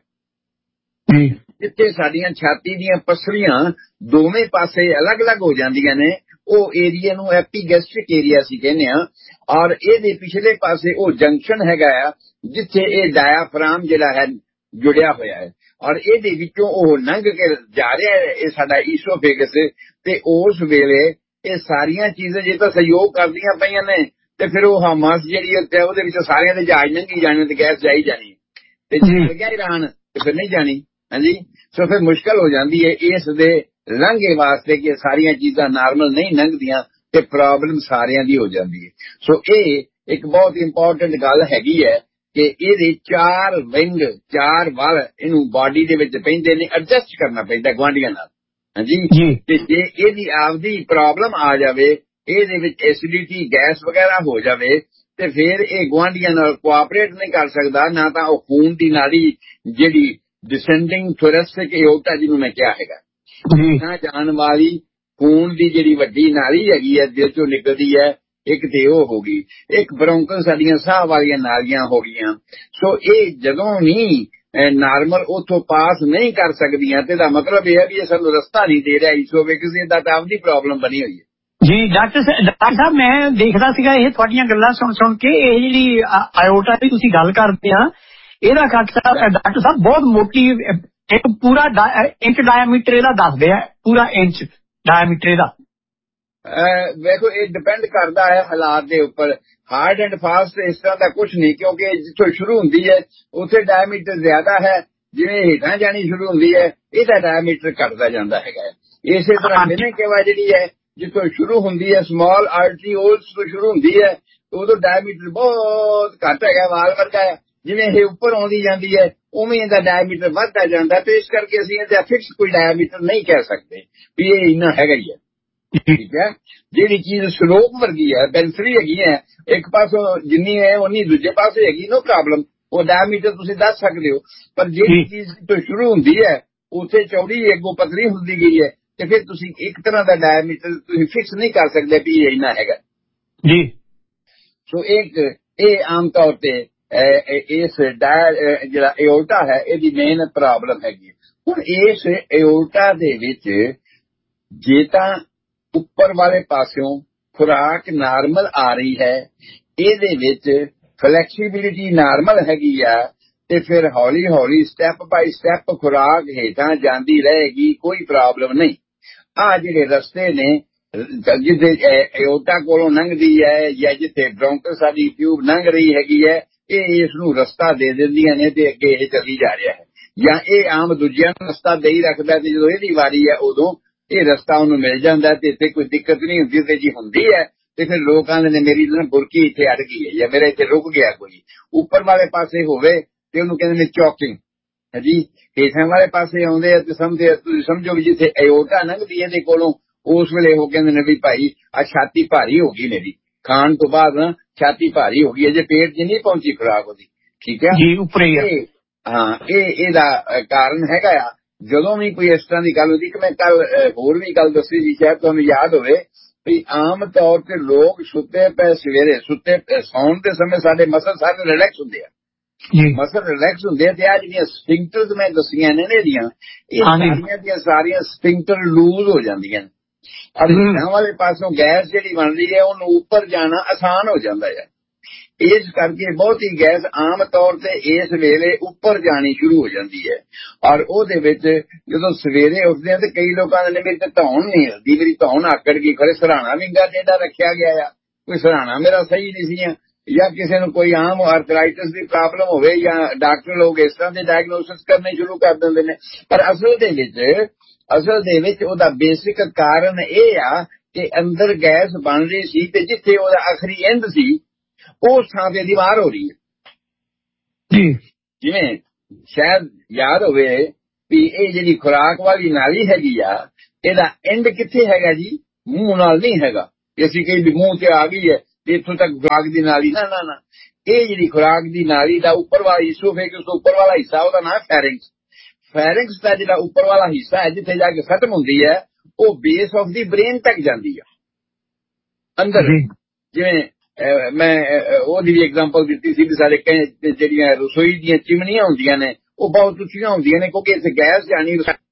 ਜਿੱਥੇ ਸਾਡੀਆਂ ਛਾਤੀ ਦੀਆਂ ਪਸਲੀਆਂ ਦੋਵੇਂ ਪਾਸੇ ਅਲੱਗ-ਅਲੱਗ ਹੋ ਜਾਂਦੀਆਂ ਨੇ, ਉਹ ਏਰੀਆ ਨੂੰ ਐਪੀਗੈਸਟ੍ਰਿਕ ਏਰੀਆ ਅਸੀਂ ਕਹਿੰਦੇ ਆ। ਔਰ ਇਹਦੇ ਪਿਛਲੇ ਪਾਸੇ ਉਹ ਜੰਕਸ਼ਨ ਹੈਗਾ ਆ ਜਿੱਥੇ ਇਹ ਡਾਇਆਫਰਾਮ ਜਿਹੜਾ ਹੈ ਜੁੜਿਆ ਹੋਇਆ ਹੈ, ਔਰ ਇਹਦੇ ਵਿੱਚੋਂ ਉਹ ਲੰਘ ਕੇ ਜਾ ਰਿਹਾ ਹੈ ਇਹ ਸਾਡਾ ਈਸੋਫੇਗਸ। ਤੇ ਉਸ ਵੇਲੇ ਇਹ ਸਾਰੀਆਂ ਚੀਜ਼ਾਂ ਜੇ ਤਾਂ ਸਹਿਯੋਗ ਕਰਦੀਆਂ ਪਈਆਂ ਨੇ ਤੇ ਫਿਰ ਉਹ ਹਮਾਸ ਜਿਹੜੀ ਹੈ ਉਹਦੇ ਵਿੱਚ ਸਾਰਿਆਂ ਦੇ ਜਹਾਜ਼ ਲੰਘੀ ਜਾਣੇ ਤੇ ਗੈਸ ਜਾਈ ਜਾਣੀ, ਤੇ ਜੇ ਗਿਆ ਇਰਾਨ ਤੇ ਫਿਰ ਨਹੀਂ ਜਾਣੀ। ਹਾਂਜੀ, ਸੋ ਫਿਰ ਮੁਸ਼ਕਲ ਹੋ ਜਾਂਦੀ ਹੈ ਇਸ ਦੇ ਲੰਘੇ ਵਾਸਤੇ ਕਿ ਸਾਰੀਆਂ ਚੀਜ਼ਾਂ ਨਾਰਮਲ ਨਹੀਂ ਲੰਘਦੀਆਂ ਤੇ ਪ੍ਰੋਬਲਮ ਸਾਰਿਆਂ ਦੀ ਹੋ ਜਾਂਦੀ ਹੈ। ਸੋ ਇਹ ਇੱਕ ਬਹੁਤ ਇੰਪੋਰਟੈਂਟ ਗੱਲ ਹੈਗੀ ਹੈ ਕਿ ਇਹਦੇ ਚਾਰ ਵਿੰਗ, ਚਾਰ ਵੱਲ ਇਹਨੂੰ ਬਾਡੀ ਦੇ ਵਿੱਚ ਪੈਂਦੇ ਨੇ, ਐਡਜਸਟ ਕਰਨਾ ਪੈਂਦਾ ਗੁਆਂਢੀਆਂ ਨਾਲ। ਹਾਂਜੀ, ਤੇ ਜੇ ਇਹਦੀ ਆਪਦੀ ਪ੍ਰੋਬਲਮ ਆ ਜਾਵੇ, ਇਹਦੇ ਵਿੱਚ ਐਸਿਡਿਟੀ ਗੈਸ ਵਗੈਰਾ ਹੋ ਜਾਵੇ ਤੇ ਫਿਰ ਇਹ ਗੁਆਂਢੀਆਂ ਨਾਲ ਕੋਆਪਰੇਟ ਨਹੀਂ ਕਰ ਸਕਦਾ, ਨਾ ਤਾਂ ਉਹ ਖੂਨ ਦੀ ਨਾੜੀ ਜਿਹੜੀ ਡਿਸੈਂਡਿੰਗ ਥੋਰੈਸਿਕ ਏਓਰਟਾ ਜਿਹਨੂੰ ਮੈਂ ਕਿਹਾ ਹੈਗਾ, ਨਾ ਜਾਣ ਵਾਲੀ ਖੂਨ ਦੀ ਜਿਹੜੀ ਵੱਡੀ ਨਾਲੀ ਹੈਗੀ ਹੈ ਦਿਲ ਚੋਂ ਨਿਕਲਦੀ ਹੈ, ਇੱਕ ਤੇ ਉਹ ਹੋ ਗਈ, ਇੱਕ ਬ੍ਰੌਂਕਸ ਸਾਡੀਆਂ ਸਾਹ ਵਾਲੀਆਂ ਨਾਲੀਆਂ ਹੋ ਗਈਆਂ। ਸੋ ਇਹ ਜਦੋਂ ਵੀ ਨਾਰਮਲ ਉਥੋਂ ਪਾਸ ਨਹੀਂ ਕਰ ਸਕਦੀਆਂ ਤੇ ਦਾ ਮਤਲਬ ਇਹ ਹੈ ਵੀ ਇਹ ਸਾਨੂੰ ਰਸਤਾ ਨਹੀਂ ਦੇ ਰਿਹਾ ਈਸੋਫੇਗਸ ਦਾ, ਤਾਂ ਆਪਦੀ ਪ੍ਰੋਬਲਮ ਬਣੀ ਹੋਈ ਹੈ। ਜੀ ਡਾਕਟਰ ਡਾਕਟਰ ਸਾਹਿਬ, ਮੈਂ ਦੇਖਦਾ ਸੀਗਾ ਇਹ ਤੁਹਾਡੀਆਂ ਗੱਲਾਂ ਸੁਣ ਸੁਣ ਕੇ, ਇਹ ਜਿਹੜੀ ਆਇਓਟਾ ਦੀ ਤੁਸੀਂ ਗੱਲ ਕਰਦੇ ਆ, ਇਹਦਾ ਡਾਕਟਰ ਸਾਹਿਬ ਬਹੁਤ ਮੋਟੀ, ਇੱਕ ਪੂਰਾ ਇੰਚ ਡਾਇਆਮੀਟਰ ਇਹਦਾ ਦੱਸਦੇ ਆ, ਪੂਰਾ ਇੰਚ ਡਾਇਆਮੀਟਰ ਇਹਦਾ। ਵੇਖੋ, ਇਹ ਡਿਪੈਂਡ ਕਰਦਾ ਹੈ ਹਾਲਾਤ ਦੇ ਉੱਪਰ। ਹਾਰਡ ਐਂਡ ਫਾਸਟ ਇਸ ਤਰ੍ਹਾਂ ਦਾ ਕੁਝ ਨਹੀਂ, ਕਿਉਂਕਿ ਜਿੱਥੋਂ ਸ਼ੁਰੂ ਹੁੰਦੀ ਹੈ ਉੱਥੇ ਡਾਇਆਮੀਟਰ ਜ਼ਿਆਦਾ ਹੈ, ਜਿਵੇਂ ਹੇਠਾਂ ਜਾਣੀ ਸ਼ੁਰੂ ਹੁੰਦੀ ਹੈ ਇਹਦਾ ਡਾਇਆਮੀਟਰ ਘਟਦਾ ਜਾਂਦਾ ਹੈਗਾ। ਇਸੇ ਤਰ੍ਹਾਂ ਵੇਨੇਕੇਵਾ ਜਿਹੜੀ ਹੈ ਜਿੱਥੋਂ ਸ਼ੁਰੂ ਹੁੰਦੀ ਹੈ, ਸਮਾਲ ਆਰਟਰੀਓਲਸ ਤੋਂ ਸ਼ੁਰੂ ਹੁੰਦੀ ਹੈ, ਉਦੋਂ ਡਾਇਆਮੀਟਰ ਬਹੁਤ ਘੱਟ ਹੈਗਾ, ਵਾਲ ਵਰਗਾ ਹੈ। ਜਿਵੇਂ ਇਹ ਉੱਪਰ ਆਉਂਦੀ ਜਾਂਦੀ ਹੈ ਉਵੇਂ ਇਹਦਾ ਡਾਇਆਮੀਟਰ ਵੱਧਦਾ ਜਾਂਦਾ, ਤੇ ਇਸ ਕਰਕੇ ਅਸੀਂ ਇਹਦਾ ਫਿਕਸ ਕੋਈ ਡਾਇਆਮੀਟਰ ਨਹੀਂ ਕਹਿ ਸਕਦੇ ਵੀ ਇਹ ਇੰਨਾ ਹੈਗਾ ਹੀ ਹੈ। ਠੀਕ ਹੈ, ਜਿਹੜੀ ਚੀਜ਼ ਸਲੋਪ ਵਰਗੀ ਹੈ, ਬੈਂਸਰੀ ਹੈਗੀ ਹੈ, ਇੱਕ ਪਾਸੋਂ ਜਿੰਨੀ ਹੈ ਉਨੀ ਦੂਜੇ ਪਾਸੇ ਹੈਗੀ, ਨੋ ਪ੍ਰੋਬਲਮ, ਉਹ ਡਾਇਆਮੀਟਰ ਤੁਸੀਂ ਦੱਸ ਸਕਦੇ ਹੋ। ਪਰ ਜਿਹੜੀ ਚੀਜ਼ ਤੋਂ ਸ਼ੁਰੂ ਹੁੰਦੀ ਹੈ ਉੱਥੇ ਚੌੜੀ ਅੱਗੋਂ ਪਤਲੀ ਹੁੰਦੀ ਗਈ ਹੈ, ਤੇ ਫਿਰ ਤੁਸੀਂ ਇੱਕ ਤਰ੍ਹਾਂ ਦਾ ਡਾਇਆਮੀਟਰ ਤੁਸੀਂ ਫਿਕਸ ਨਹੀਂ ਕਰ ਸਕਦੇ ਵੀ ਇਹ ਇੰਨਾ ਹੈਗਾ ਜੀ। ਸੋ ਇੱਕ ਇਹ ਆਮ ਤੌਰ ਤੇ ਇਸ ਜਿਹੜਾ ਏਓਰਟਾ ਹੈ ਇਹਦੀ ਮੇਨ ਪ੍ਰੋਬਲਮ ਹੈਗੀ। ਹੁਣ ਇਸ ਏਓਰਟਾ ਦੇ ਵਿੱਚ ਜੇ ਤਾਂ ਉੱਪਰ ਵਾਲੇ ਪਾਸਿਓਂ ਖੁਰਾਕ ਨਾਰਮਲ ਆ ਰਹੀ ਹੈ, ਇਹਦੇ ਵਿੱਚ ਫਲੈਕਸੀਬਿਲਿਟੀ ਨਾਰਮਲ ਹੈਗੀ ਆ, ਤੇ ਫਿਰ ਹੌਲੀ ਹੌਲੀ ਸਟੈਪ ਬਾਈ ਸਟੈਪ ਖੁਰਾਕ ਹੇਠਾਂ ਜਾਂਦੀ ਰਹੇਗੀ, ਕੋਈ ਪ੍ਰੋਬਲਮ ਨਹੀਂ। ਆ ਜਿਹੜੇ ਰਸਤੇ ਨੇ ਜਿੱਥੇ ਏਓਰਟਾ ਕੋਲੋਂ ਲੰਘਦੀ ਹੈ ਜਾਂ ਜਿੱਥੇ ਬ੍ਰੌਂਕਸ ਸਾਡੀ ਟਿਊਬ ਲੰਘ ਰਹੀ ਹੈਗੀ ਹੈ, ਇਹ ਇਸ ਨੂੰ ਰਸਤਾ ਦੇ ਦਿੰਦੀਆਂ ਨੇ ਤੇ ਅੱਗੇ ਇਹ ਚੱਲੀ ਜਾ ਰਿਹਾ ਹੈ, ਜਾਂ ਇਹ ਆਮ ਦੂਜਿਆਂ ਨੂੰ ਰਸਤਾ ਦੇ ਹੀ ਰੱਖਦਾ ਤੇ ਜਦੋਂ ਇਹਦੀ ਵਾਰੀ ਹੈ ਉਦੋਂ ਇਹ ਰਸਤਾ ਉਹਨੂੰ ਮਿਲ ਜਾਂਦਾ ਤੇ ਇੱਥੇ ਕੋਈ ਦਿੱਕਤ ਨਹੀਂ ਹੁੰਦੀ। ਤੇ ਜੀ ਹੁੰਦੀ ਹੈ ਤੇ ਫਿਰ ਲੋਕ ਆਂਦੇ ਨੇ ਮੇਰੀ ਨਾ ਬੁਰਕੀ ਇੱਥੇ ਅੜ ਗਈ ਹੈ ਜਾਂ ਮੇਰਾ ਇੱਥੇ ਰੁਕ ਗਿਆ ਕੋਈ। ਉੱਪਰ ਵਾਲੇ ਪਾਸੇ ਹੋਵੇ ਤੇ ਉਹਨੂੰ ਕਹਿੰਦੇ ਨੇ ਚੌਕਿੰਗ ਹੈ ਜੀ, ਹੇਠਾਂ ਵਾਲੇ ਪਾਸੇ ਆਉਂਦੇ ਆ ਤੇ ਸਮਝਦੇ ਤੁਸੀਂ ਸਮਝੋ ਵੀ ਜਿੱਥੇ ਏਓਰਟਾ ਲੰਘਦੀ ਇਹਦੇ ਕੋਲੋਂ, ਉਸ ਵੇਲੇ ਉਹ ਕਹਿੰਦੇ ਨੇ ਵੀ ਭਾਈ ਆ ਛਾਤੀ ਭਾਰੀ ਹੋ ਗਈ ਮੇਰੀ, ਖਾਣ ਤੋਂ ਬਾਅਦ ਨਾ ਛਾਤੀ ਭਾਰੀ ਹੋ ਗਈ ਹੈ, ਜੇ ਪੇਟ 'ਚ ਨਹੀਂ ਪਹੁੰਚੀ ਖੁਰਾਕ ਉਹਦੀ। ਠੀਕ ਹੈ ਜੀ, ਉੱਪਰ ਹੀ ਹਾਂ, ਇਹ ਇਹਦਾ ਕਾਰਨ ਹੈਗਾ ਆ। ਜਦੋਂ ਵੀ ਕੋਈ ਇਸ ਤਰ੍ਹਾਂ ਦੀ ਗੱਲ ਹੁੰਦੀ, ਕਿ ਮੈਂ ਕੱਲ ਹੋਰ ਵੀ ਗੱਲ ਦੱਸੀ ਸੀ, ਸ਼ਾਇਦ ਤੁਹਾਨੂੰ ਯਾਦ ਹੋਵੇ ਵੀ ਆਮ ਤੌਰ ਤੇ ਲੋਕ ਸੁੱਤੇ ਪਏ ਸਵੇਰੇ ਸੁੱਤੇ ਸੌਣ ਦੇ ਸਮੇਂ ਸਾਡੇ ਮਸਲ ਸਾਰੇ ਰਿਲੈਕਸ ਹੁੰਦੇ ਆ, ਮਸਲ ਰਿਲੈਕਸ ਹੁੰਦੇ ਆ, ਤੇ ਆ ਜਿਹੜੀਆਂ ਸਫਿੰਕਟਰਸ ਮੈਂ ਦੱਸੀਆਂ ਨੇ ਇਹਦੀਆਂ, ਇਹ ਸਾਰੀਆਂ ਦੀਆਂ ਸਾਰੀਆਂ ਸਫਿੰਕਟਰ ਲੂਜ਼ ਹੋ ਜਾਂਦੀਆਂ ਨੇ, ਔਰ ਹੇਠਾਂ ਵਾਲੇ ਪਾਸੋਂ ਗੈਸ ਜਿਹੜੀ ਬਣਦੀ ਹੈ ਉਹਨੂੰ ਉੱਪਰ ਜਾਣਾ ਆਸਾਨ ਹੋ ਜਾਂਦਾ ਹੈ। ਇਸ ਕਰਕੇ ਬਹੁਤੀ ਗੈਸ ਆਮ ਤੌਰ ਤੇ ਇਸ ਵੇਲੇ ਉੱਪਰ ਜਾਣੀ ਸ਼ੁਰੂ ਹੋ ਜਾਂਦੀ ਹੈ, ਔਰ ਉਹਦੇ ਵਿੱਚ ਜਦੋਂ ਸਵੇਰੇ ਉੱਠਦੇ ਆ ਤੇ ਕਈ ਲੋਕਾਂ ਦੇ ਮੇਰੀ ਤੇ ਧੌਣ ਨਹੀਂ ਹਿਲਦੀ, ਮੇਰੀ ਧੌਣ ਆਕੜ ਗਈ, ਖਰੇ ਸਰਾਣਾ ਵਿੰਗਾ ਟੇਢਾ ਰੱਖਿਆ ਗਿਆ ਆ, ਕੋਈ ਸਰਾਣਾ ਮੇਰਾ ਸਹੀ ਨਹੀਂ ਸੀ, ਜਾਂ ਕਿਸੇ ਨੂੰ ਕੋਈ ਆਮ ਆਰਥਰਾਈਟਿਸ ਦੀ ਪ੍ਰੋਬਲਮ ਹੋਵੇ, ਜਾਂ ਡਾਕਟਰ ਲੋਕ ਇਸ ਤਰ੍ਹਾਂ ਦੇ ਡਾਇਗਨੋਸਿਸ ਕਰਨੇ ਸ਼ੁਰੂ ਕਰ ਦਿੰਦੇ ਨੇ। ਪਰ ਅਸਲ ਦੇ ਵਿੱਚ ਅਸਲ ਦੇ ਵਿੱਚ ਉਹਦਾ ਬੇਸਿਕ ਕਾਰਨ ਇਹ ਆ ਕਿ ਅੰਦਰ ਗੈਸ ਬਣ ਰਹੀ ਸੀ ਤੇ ਜਿੱਥੇ ਉਹਦਾ ਆਖਰੀ ਐਂਡ ਸੀ ਉਸ ਥਾਂ ਤੇ ਦੀਵਾਰ ਹੋ ਰਹੀ ਹੈ ਜੀ। ਜਿਵੇਂ ਸ਼ਾਇਦ ਯਾਦ ਹੋਵੇ ਵੀ ਇਹ ਜਿਹੜੀ ਖੁਰਾਕ ਵਾਲੀ ਨਾਲੀ ਹੈਗੀ ਆ ਇਹਦਾ ਐਂਡ ਕਿੱਥੇ ਹੈਗਾ ਜੀ? ਮੂੰਹ ਨਾਲ ਨਹੀਂ ਹੈਗਾ। ਅਸੀਂ ਕਹੀ ਵੀ ਮੂੰਹ ਤੇ ਆ ਗਈ ਹੈ ਤੇ ਇੱਥੋਂ ਤੱਕ ਖੁਰਾਕ ਦੀ ਨਾਲੀ, ਨਾ ਨਾ ਨਾ, ਇਹ ਜਿਹੜੀ ਖੁਰਾਕ ਦੀ ਨਾਲੀ ਦਾ ਉੱਪਰ ਵਾਲਾ ਈਸੋਫੇਗਸ, ਉਸ ਤੋਂ ਉੱਪਰ ਵਾਲਾ ਹਿੱਸਾ ਉਹਦਾ ਨਾਮ ਫੈਰਿੰਗਸ। ਫੈਰਿੰਗਸ ਦਾ ਜਿਹੜਾ ਉੱਪਰ ਵਾਲਾ ਹਿੱਸਾ ਹੈ ਜਿੱਥੇ ਜਾ ਕੇ ਖਤਮ ਹੁੰਦੀ ਹੈ ਉਹ ਬੇਸ ਆਫ ਦੀ ਬ੍ਰੇਨ ਤੱਕ ਜਾਂਦੀ ਆ ਅੰਦਰ। ਜਿਵੇਂ ਮੈਂ ਉਹਦੀ ਵੀ ਐਗਜ਼ਾਮਪਲ ਦਿੱਤੀ ਸੀ ਵੀ ਸਾਡੇ ਜਿਹੜੀਆਂ ਰਸੋਈ ਦੀਆਂ ਚਿਮਨੀਆਂ ਹੁੰਦੀਆਂ ਨੇ ਉਹ ਬਹੁਤ ਉੱਚੀਆਂ ਹੁੰਦੀਆਂ ਨੇ ਕਿਉਂਕਿ ਇੱਥੇ ਗੈਸ ਜਾਣੀ